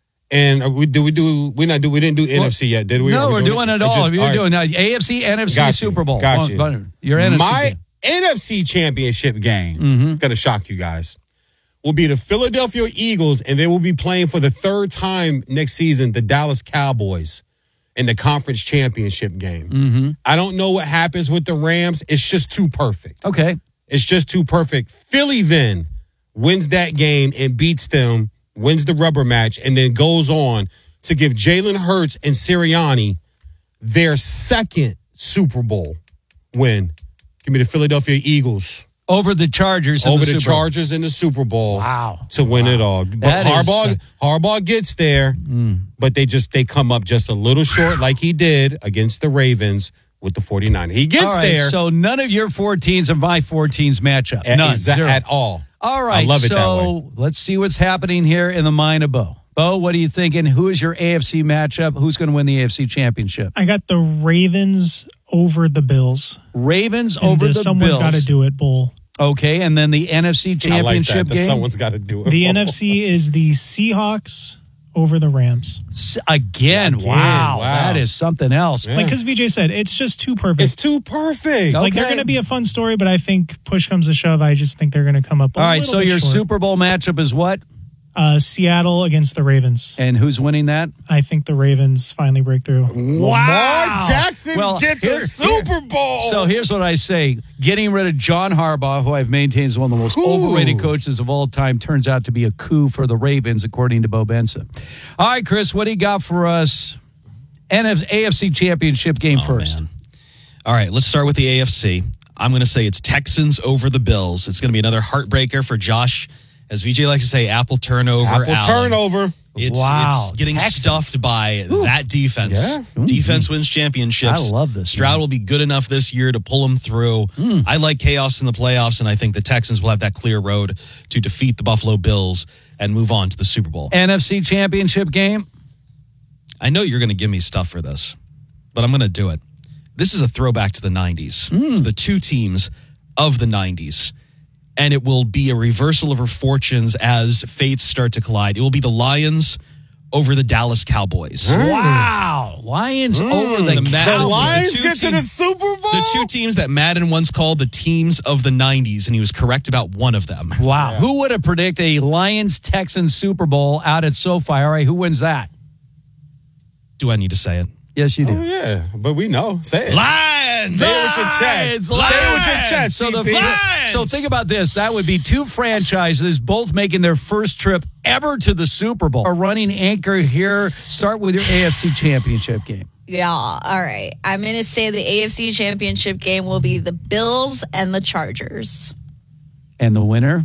And we do we do we not do we didn't do well, N F C yet, did we? No, we we're doing, doing it, it all. Just, You're all doing right. now A F C, N F C, Got Super Bowl. Got you. Oh, your N F C My game. N F C championship game, mm-hmm. gonna shock you guys, will be the Philadelphia Eagles, and they will be playing for the third time next season the Dallas Cowboys in the conference championship game. Mm-hmm. I don't know what happens with the Rams. It's just too perfect. Okay. It's just too perfect. Philly then wins that game and beats them, wins the rubber match, and then goes on to give Jalen Hurts and Sirianni their second Super Bowl win. Give me the Philadelphia Eagles. Over the Chargers. Over in the, the Super Chargers Bowl. in the Super Bowl. Wow. To win wow. it all. But that Harbaugh, is, uh, Harbaugh gets there, mm. but they just they come up just a little short like he did against the Ravens with the forty-niners. He gets all right, there. So none of your four teams and my four teams match up. At, None. exa- Zero. at all. All right. I love it so that way. let's see what's happening here in the mind of Bo. Bo, what are you thinking? Who is your A F C matchup? Who's going to win the A F C championship? I got the Ravens over the Bills. Ravens and over the, the Someone's Bills. Got to do it bowl. Okay, and then the N F C championship I like that. game. Someone's got to do it. The N F C is the Seahawks over the Rams. S- Again, Again, wow, wow. That is something else. Yeah. Like, because V J said, it's just too perfect. It's too perfect. Like, they're Okay. going to be a fun story, but I think push comes to shove, I just think they're going to come up a All right, little so bit your short. Super Bowl matchup is what? Uh, Seattle against the Ravens. And who's winning that? I think the Ravens finally break through. Lamar Jackson Well, gets here- a Super Bowl. So here's what I say. Getting rid of John Harbaugh, who I've maintained is one of the most Ooh. overrated coaches of all time, turns out to be a coup for the Ravens, according to Bo Benson. All right, Chris, what do you got for us? N F- A F C championship game Oh, first. man. All right, let's start with the A F C. I'm going to say it's Texans over the Bills. It's going to be another heartbreaker for Josh. As V J likes to say, apple turnover. Apple Allen. turnover. It's, Wow, it's getting Texans. stuffed by Ooh. that defense. Yeah. Defense wins championships. I love this, Stroud man. will be good enough this year to pull him through. Mm. I like chaos in the playoffs, and I think the Texans will have that clear road to defeat the Buffalo Bills and move on to the Super Bowl. N F C championship game? I know you're going to give me stuff for this, but I'm going to do it. This is a throwback to the nineties, Mm. to the two teams of the nineties. And it will be a reversal of her fortunes as fates start to collide. It will be the Lions over the Dallas Cowboys. Wow. Lions Mm. over the, The Ma- Cowboys. The Lions two get to the teams- Super Bowl. The two teams that Madden once called the teams of the nineties, and he was correct about one of them. Wow. Who would have predicted a Lions-Texans Super Bowl out at SoFi? All right, who wins that? Do I need to say it? Yes, you do. Oh, yeah, but we know. Say it. Lions! Say it with your chest. Lions! Say it with your chest. So, the, C P. so think about this. That would be two franchises both making their first trip ever to the Super Bowl. A running anchor here. Start with your A F C championship game. Yeah, all right. I'm going to say the A F C championship game will be the Bills and the Chargers. And the winner?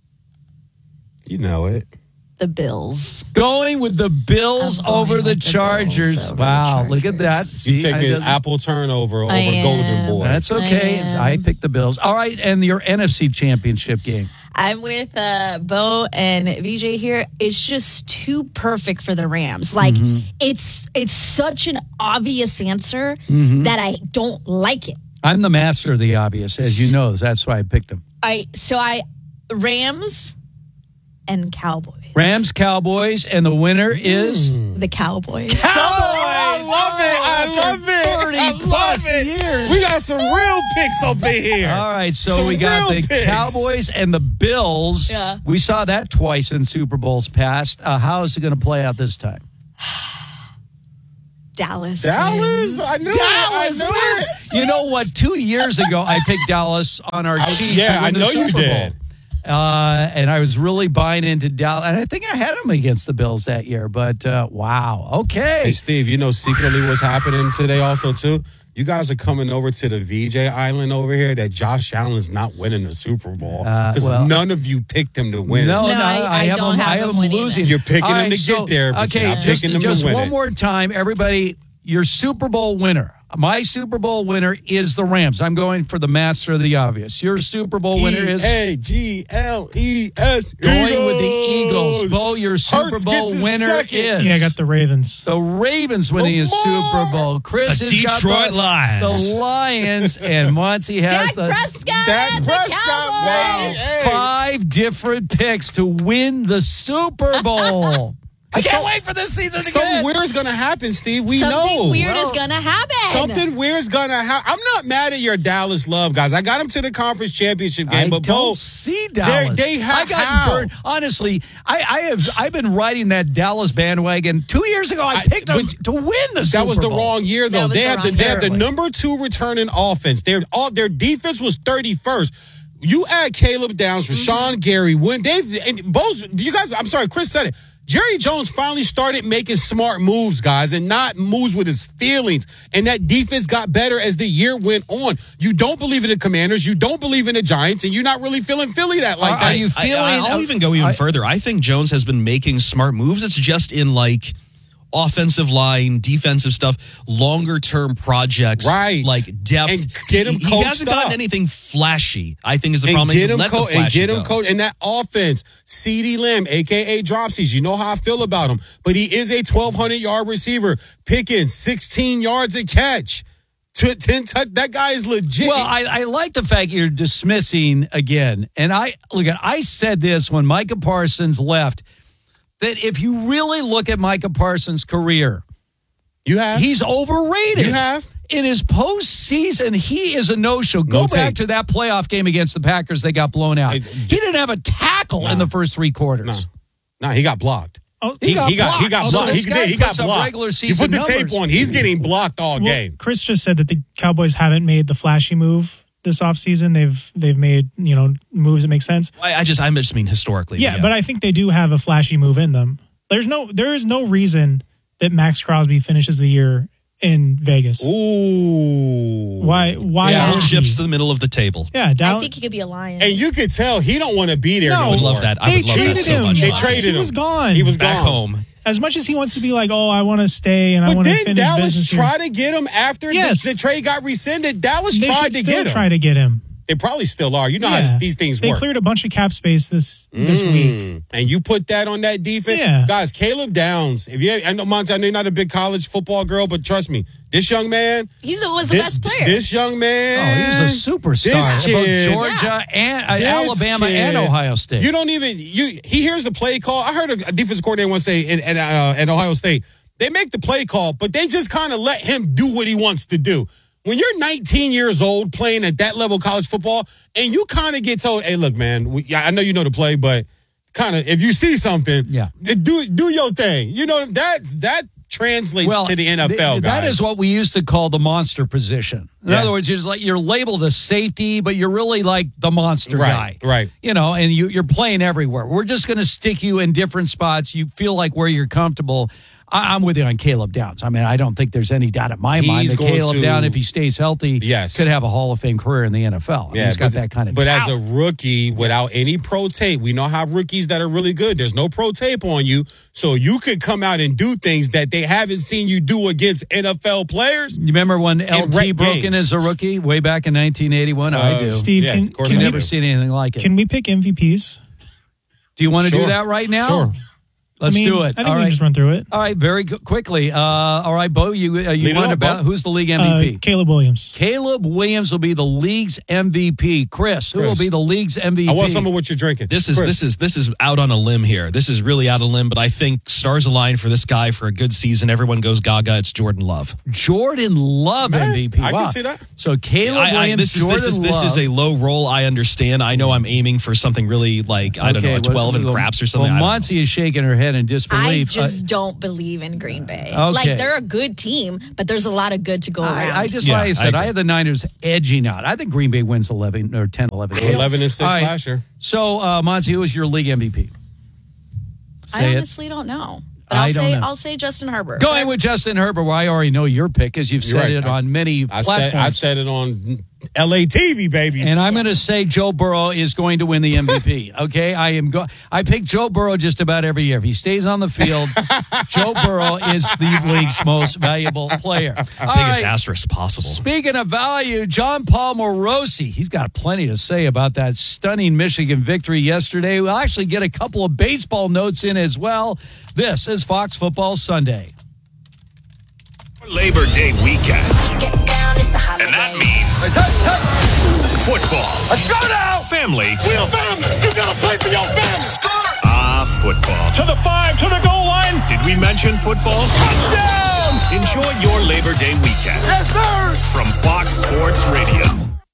You know it. The Bills. Going with the Bills I'm going over the with the Chargers. Bills over the Wow, look at that. You See, I taking doesn't- apple turnover over I am. Golden Boy. That's okay. I am. I picked the Bills. All right, and your N F C championship game. I'm with uh, Bo and V J here. It's just too perfect for the Rams. Like Mm-hmm. it's it's such an obvious answer Mhm. that I don't like it. I'm the master of the obvious, as you know. That's why I picked him. I so I Rams and Cowboys. Rams, Cowboys, and the winner is The Cowboys. I love it. I love it. I plus love it. years. We got some real picks up in here. All right, so Some we got real the picks. Cowboys and the Bills. Yeah. We saw that twice in Super Bowls past. Uh, how is it going to play out this time? Dallas. Dallas? wins. I knew Dallas it. I knew it. You know what? Two years ago, I picked Dallas on our I- sheet. yeah, to win I the know you Super Bowl. did. Uh, and I was really buying into Dallas. And I think I had them against the Bills that year. But uh, wow. Okay. Hey, Steve, you know secretly what's happening today also, too? You guys are coming over to the V J Island over here that Josh Allen's not winning the Super Bowl. Uh, Because well- none of you picked him to win. No, it. no, No, I- I have don't him, have I him have him winning losing. it. You're picking All him right, to so- get there, but okay, you're not just, picking him just to win one it. more time, everybody. Your Super Bowl winner. My Super Bowl winner is the Rams. I'm going for the master of the obvious. Your Super Bowl winner is E A G L E S. going with the Eagles. Bo, your Super Hurts Bowl gets his winner second. is Yeah, I got the Ravens. the Ravens winning his Super Bowl. Chris The has got Detroit the, Lions. The Lions, and Muncie has Dak the Prescott. Dak the Prescott, Cowboys. wow. Hey. five different picks to win the Super Bowl. I can't So- wait for this season again. Something weird's going to happen, Steve. We Something know. weird Well, is gonna happen. Something weird's gonna happen. I'm not mad at your Dallas love, guys. I got them to the conference championship game, I but don't Bo, see Dallas. They, they I have got how? burned. Honestly, I, I have. I've been riding that Dallas bandwagon. Two years ago, I I- picked them but to win the Super That was the Bowl. wrong year, though. That was They the had the wrong they had the year. number two returning offense. Their all their defense was thirty-first. You add Caleb Downs, Rashawn Gary, when they've and both you guys. I'm sorry, Chris said it. Jerry Jones finally started making smart moves, guys, and not moves with his feelings. And that defense got better as the year went on. You don't believe in the Commanders, you don't believe in the Giants, and you're not really feeling Philly that like Are- that. are you I, feeling? I, will even go even I- further. I think Jones has been making smart moves. It's just in like offensive line, defensive stuff, longer term projects, Right. Like depth. And get him he, he coached hasn't gotten up. anything flashy. I think is the and problem. get He's him let the co- and flashy get him go. coach and that offense. CeeDee Lamb, aka Dropsies, you know how I feel about him, but he is a twelve hundred yard receiver. Pickens, sixteen yards a catch. T- ten touch. That guy is legit. Well, I, I like the fact you're dismissing again. And I look at. I said this when Micah Parsons left. That if you really look at Micah Parsons' career, you have he's overrated. You have. In his postseason, he is a no-show. Go No back tape. to that playoff game against the Packers. They got blown out. Hey, he didn't have a tackle in the first three quarters. No, no, he got blocked. Oh, He got he got he got blocked. So blocked. this He, guy did. he got puts up blocked. regular You season put the numbers. tape on. He's getting blocked all Well, game. Chris just said that the Cowboys haven't made the flashy move this offseason. They've they've made, you know, moves that make sense. I, I just I just mean historically. Yeah, but I think they do have a flashy move in them. There's no there is no reason that Max Crosby finishes the year in Vegas. Ooh. Why why yeah, would he? chips to the middle of the table. Yeah, I Dallas. think he could be a Lion. And you could tell he don't want to be there. No. No, I would love that. I They would love that traded so him. much. They Bob. traded He him. was gone. He was Back gone. home. As much as he wants to be like, oh, I want to stay and I But want to didn't finish Dallas business try here. to get him after Yes. the, the trade got rescinded? Dallas They tried should to still get him. try to get him. They probably still are. You know how Yeah. these things They work. cleared a bunch of cap space this this Mm. week. And you put that on that defense. Yeah. Guys, Caleb Downs. If you, I know, Monty, I know you're not a big college football girl, but trust me, this young man. He was the this, best player. This young man. Oh, he's a superstar. This kid, Both Georgia and uh, This Alabama kid, and Ohio State. You don't even you. He hears the play call. I heard a, a defensive coordinator once say in, in, uh, at Ohio State, they make the play call, but they just kind of let him do what he wants to do. When you're nineteen years old playing at that level of college football, and you kind of get told, "Hey, look, man, we, I know you know the play, but kind of if you see something, Yeah. do do your thing." You know that that translates well, to the N F L. th- that guys. is what we used to call the monster position. In Yeah. other words, you're just like you're labeled a safety, but you're really like the monster Right, guy, right. You know, and you, you're playing everywhere. We're just going to stick you in different spots. You feel like where you're comfortable. I, I'm with you on Caleb Downs. I mean, I don't think there's any doubt in my He's mind that going Caleb to- Downs, if he stays healthy, Yes. could have a Hall of Fame career in the N F L. I mean, he's got but, that kind of But talent. as a rookie, without any pro tape, we know how rookies that are really good. There's no pro tape on you, so you could come out and do things that they haven't seen you do against N F L players. You remember when L T rec broke in games. as a rookie way back in nineteen eighty-one? I Uh, do. Steve, Yeah, can, of course can I've I we, never seen anything like it. can we pick M V Ps? Do you want to do Sure. that right now? Sure. Let's I mean, do it. I think all we right. can just run through it. All right, very gu- quickly. Uh, all right, Bo, you uh, you Lead it want off, about Bo. who's the league M V P? Uh, Caleb Williams. Caleb Williams will be the league's M V P. Chris, who will Chris. be the league's M V P? I want some of what you're drinking. This is Chris. this is this is out on a limb here. This is really out on a limb, but I think stars align for this guy for a good season. Everyone goes gaga. It's Jordan Love. Jordan Love Man, M V P. I can Wow. see that. So Caleb I, I, Williams, this is Jordan this is this Love. is a low roll. I understand. I know I'm aiming for something really like I don't Okay, know, a twelve well, and craps or something. Well, I don't know. Monty is shaking her head in I disbelief. just don't believe in Green Bay. Okay. Like, they're a good team, but there's a lot of good to go around. I, I just, Yeah, like I I said, I, agree. have the Niners edging out. I think Green Bay wins eleven or ten, eleven games. eleven and six All right. last year. So, uh, Monty, who is your league M V P? I Say it. honestly don't know. But I I'll don't say know. I'll say Justin Herbert. Going with Justin Herbert, well, I already know your pick because you've You're said right. it on many I platforms. said I said it on L A T V, baby. And I'm going to say Joe Burrow is going to win the M V P. Okay, I am. Go- I pick Joe Burrow just about every year. If he stays on the field, Joe Burrow is the league's most valuable player. All Biggest right. asterisk possible. Speaking of value, John Paul Morosi, he's got plenty to say about that stunning Michigan victory yesterday. We'll actually get a couple of baseball notes in as well. This is Fox Football Sunday. Labor Day weekend. And that means football. Let's go now! Family. We're family. You gotta play for your family. Ah, football. To the five, to the goal line. Did we mention football? Touchdown! Enjoy your Labor Day weekend. Yes, sir! From Fox Sports Radio.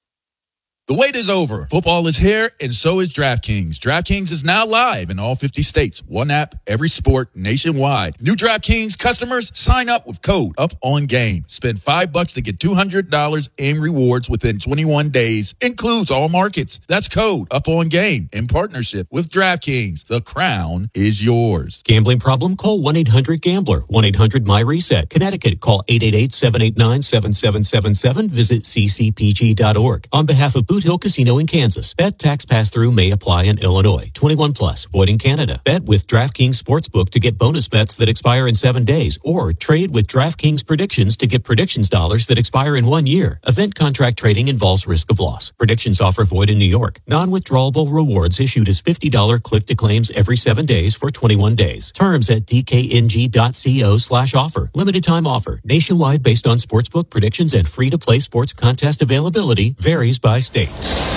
The wait is over. Football is here, and so is DraftKings. DraftKings is now live in all fifty states. One app, every sport, nationwide. New DraftKings customers sign up with code UPONGAME. Spend five bucks to get two hundred dollars in rewards within twenty-one days. Includes all markets. That's code UPONGAME in partnership with DraftKings. The crown is yours. Gambling problem? Call one eight hundred gambler. one eight hundred my reset. Connecticut, call eight eight eight, seven eight nine, seven seven seven seven. Visit c c p g dot org. On behalf of Boot Hill Casino in Kansas, bet tax pass-through may apply in Illinois. twenty-one plus, void in Canada. Bet with DraftKings Sportsbook to get bonus bets that expire in seven days, or trade with DraftKings Predictions to get predictions dollars that expire in one year. Event contract trading involves risk of loss. Predictions offer void in New York. Non-withdrawable rewards issued as fifty dollars click-to-claims every seven days for twenty-one days. Terms at d k n g dot co slash offer. Limited time offer. Nationwide based on sportsbook predictions and free-to-play sports contest availability. Varies by state.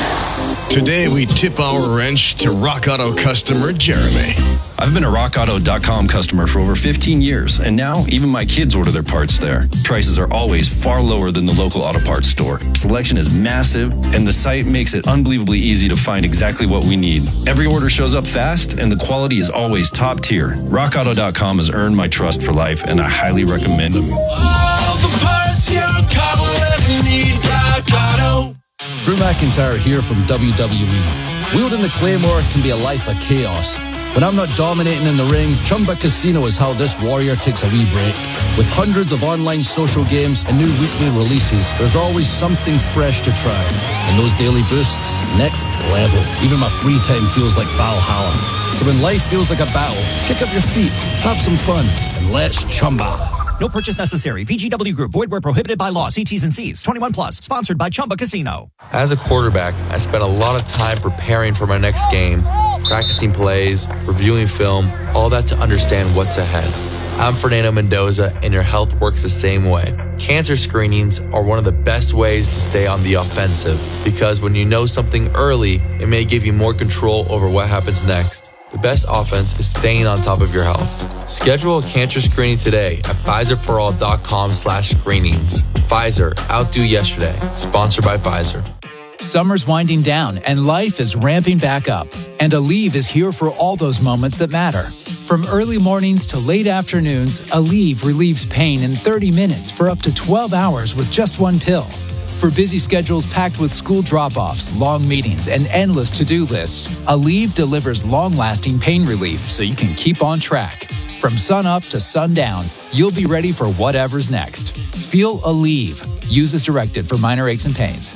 Today, we tip our wrench to Rock Auto customer Jeremy. I've been a rock auto dot com customer for over fifteen years, and now even my kids order their parts there. Prices are always far lower than the local auto parts store. Selection is massive, and the site makes it unbelievably easy to find exactly what we need. Every order shows up fast, and the quality is always top tier. rock auto dot com has earned my trust for life, and I highly recommend them. All the parts your car will ever need. Rock Auto. Drew McIntyre here from W W E. Wielding the Claymore can be a life of chaos. When I'm not dominating in the ring, Chumba Casino is how this warrior takes a wee break. With hundreds of online social games and new weekly releases, there's always something fresh to try. And those daily boosts, next level. Even my free time feels like Valhalla. So when life feels like a battle, kick up your feet, have some fun, and let's Chumba. No purchase necessary. V G W Group. Void where prohibited by law. See T's and C's. twenty-one plus. Sponsored by Chumba Casino. As a quarterback, I spent a lot of time preparing for my next game, practicing plays, reviewing film, all that to understand what's ahead. I'm Fernando Mendoza, and your health works the same way. Cancer screenings are one of the best ways to stay on the offensive, because when you know something early, it may give you more control over what happens next. The best offense is staying on top of your health. Schedule a cancer screening today at Pfizer for all dot com slash screenings. Pfizer, outdo yesterday. Sponsored by Pfizer. Summer's winding down and life is ramping back up. And Aleve is here for all those moments that matter. From early mornings to late afternoons, Aleve relieves pain in thirty minutes for up to twelve hours with just one pill. For busy schedules packed with school drop-offs, long meetings, and endless to-do lists, Aleve delivers long-lasting pain relief so you can keep on track. From sunup to sundown, you'll be ready for whatever's next. Feel Aleve. Use as directed for minor aches and pains.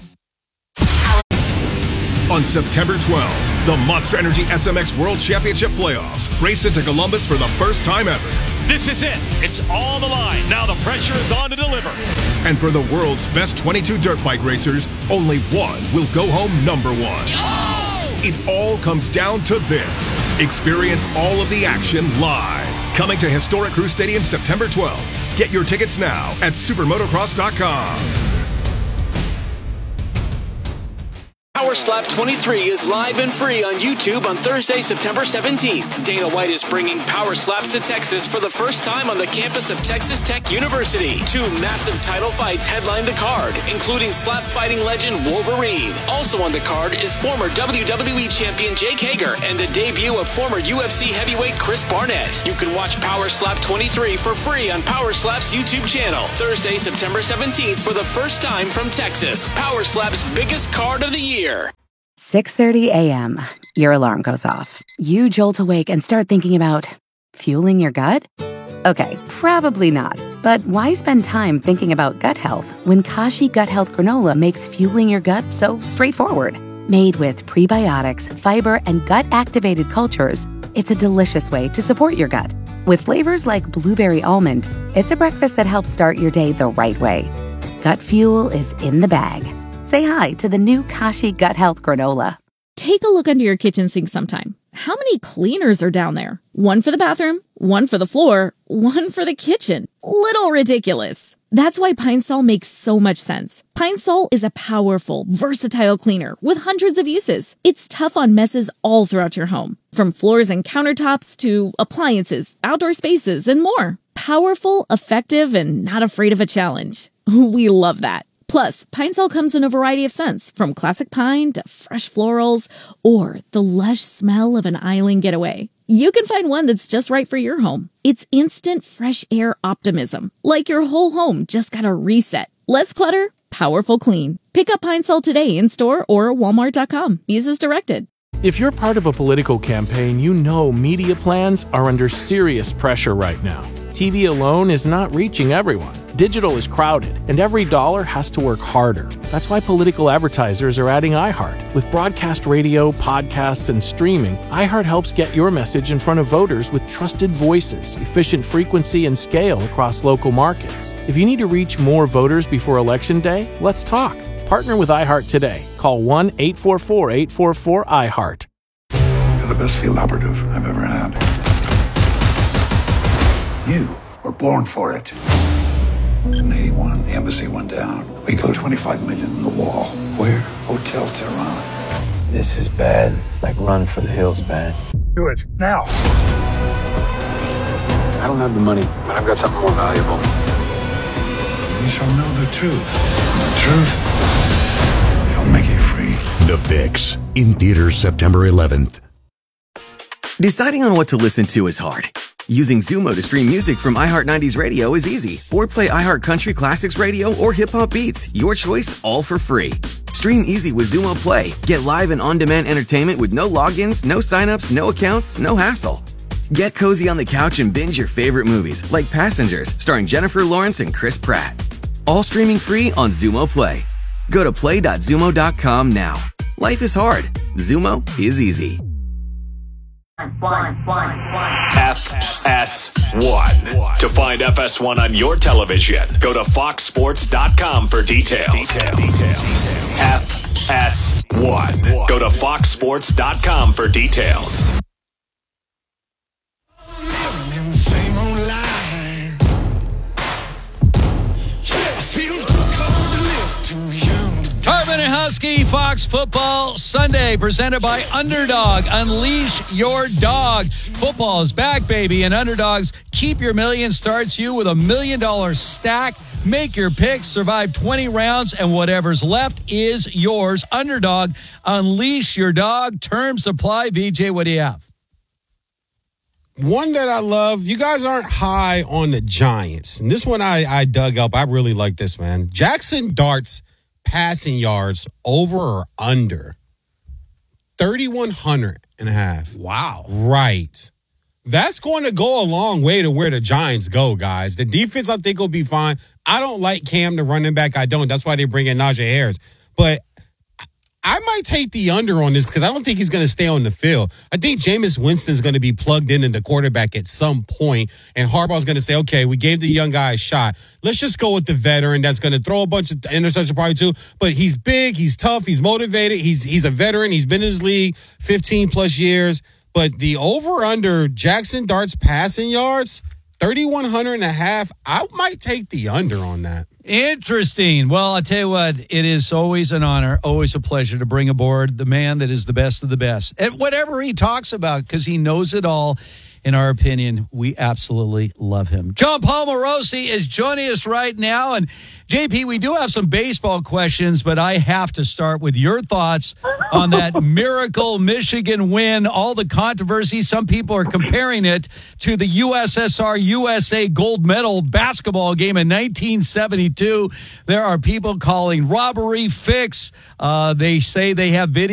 On September twelfth, the Monster Energy S M X World Championship Playoffs race into Columbus for the first time ever. This is it. It's on the line. Now the pressure is on to deliver. And for the world's best twenty-two dirt bike racers, only one will go home number one. Oh! It all comes down to this. Experience all of the action live. Coming to historic Crew Stadium September twelfth. Get your tickets now at supermotocross dot com. Power Slap twenty-three is live and free on YouTube on Thursday, September seventeenth. Dana White is bringing Power Slaps to Texas for the first time on the campus of Texas Tech University. Two massive title fights headline the card, including slap fighting legend Wolverine. Also on the card is former W W E champion Jake Hager and the debut of former U F C heavyweight Chris Barnett. You can watch Power Slap twenty-three for free on Power Slap's YouTube channel. Thursday, September seventeenth for the first time from Texas. Power Slap's biggest card of the year. six thirty a.m. Your alarm goes off. You jolt awake and start thinking about fueling your gut? Okay, probably not. But why spend time thinking about gut health when Kashi Gut Health Granola makes fueling your gut so straightforward? Made with prebiotics, fiber, and gut-activated cultures, it's a delicious way to support your gut. With flavors like blueberry almond, it's a breakfast that helps start your day the right way. Gut fuel is in the bag. Say hi to the new Kashi Gut Health Granola. Take a look under your kitchen sink sometime. How many cleaners are down there? One for the bathroom, one for the floor, one for the kitchen. Little ridiculous. That's why Pine Sol makes so much sense. Pine Sol is a powerful, versatile cleaner with hundreds of uses. It's tough on messes all throughout your home, from floors and countertops to appliances, outdoor spaces, and more. Powerful, effective, and not afraid of a challenge. We love that. Plus, Pine Sol comes in a variety of scents, from classic pine to fresh florals, or the lush smell of an island getaway. You can find one that's just right for your home. It's instant fresh air optimism, like your whole home just got a reset. Less clutter, powerful clean. Pick up Pine Sol today in store or walmart dot com. Use as directed. If you're part of a political campaign, you know media plans are under serious pressure right now. T V alone is not reaching everyone. Digital is crowded, and every dollar has to work harder. That's why political advertisers are adding iHeart. With broadcast radio, podcasts, and streaming, iHeart helps get your message in front of voters with trusted voices, efficient frequency, and scale across local markets. If you need to reach more voters before Election Day, let's talk. Partner with iHeart today. Call one eight four four, eight four four, iHeart. You're the best field operative I've ever had. You were born for it. In eighty-one, the embassy went down. We closed twenty-five million in the wall. Where? Hotel Tehran. This is bad. Like Run for the Hills bad. Do it, now. I don't have the money, but I've got something more valuable. You shall know the truth. The truth shall make you free. The Fix, in theaters September eleventh. Deciding on what to listen to is hard. Using Zumo to stream music from iHeart nineties Radio is easy. Or play iHeart Country Classics Radio or Hip Hop Beats. Your choice, all for free. Stream easy with Zumo Play. Get live and on-demand entertainment with no logins, no signups, no accounts, no hassle. Get cozy on the couch and binge your favorite movies, like Passengers, starring Jennifer Lawrence and Chris Pratt. All streaming free on Zumo Play. Go to play dot zumo dot com now. Life is hard. Zumo is easy. F S one. To find F S one on your television, go to fox sports dot com for details. F S one. Go to fox sports dot com for details. Tarvin and Husky, Fox Football Sunday, presented by Underdog. Unleash your dog. Football is back, baby, and Underdogs Keep Your Million starts you with a million dollar stack. Make your picks, survive twenty rounds, and whatever's left is yours. Underdog, unleash your dog. Terms apply. V J, what do you have? One that I love, you guys aren't high on the Giants. And this one I, I dug up. I really like this, man. Jackson Dart's passing yards over or under thirty-one hundred and a half. Wow. Right. That's going to go a long way to where the Giants go, guys. The defense, I think, will be fine. I don't like Cam, the running back. I don't. That's why they bring in Najee Harris. But I might take the under on this because I don't think he's going to stay on the field. I think Jameis Winston is going to be plugged in in the quarterback at some point, and Harbaugh's going to say, okay, we gave the young guy a shot. Let's just go with the veteran that's going to throw a bunch of interceptions probably too, but he's big, he's tough, he's motivated, he's he's a veteran, he's been in his league fifteen plus years. But the over-under Jackson Dart's passing yards, thirty-one hundred and a half, I might take the under on that. Interesting. Well, I'll tell you what, it is always an honor, always a pleasure to bring aboard the man that is the best of the best. And whatever he talks about, because he knows it all, in our opinion, we absolutely love him. John Paul Morosi is joining us right now. And J P, we do have some baseball questions, but I have to start with your thoughts on that miracle Michigan win, all the controversy. Some people are comparing it to the U S S R U S A gold medal basketball game in nineteen seventy-two. There are people calling robbery fix. Uh, they say they have video.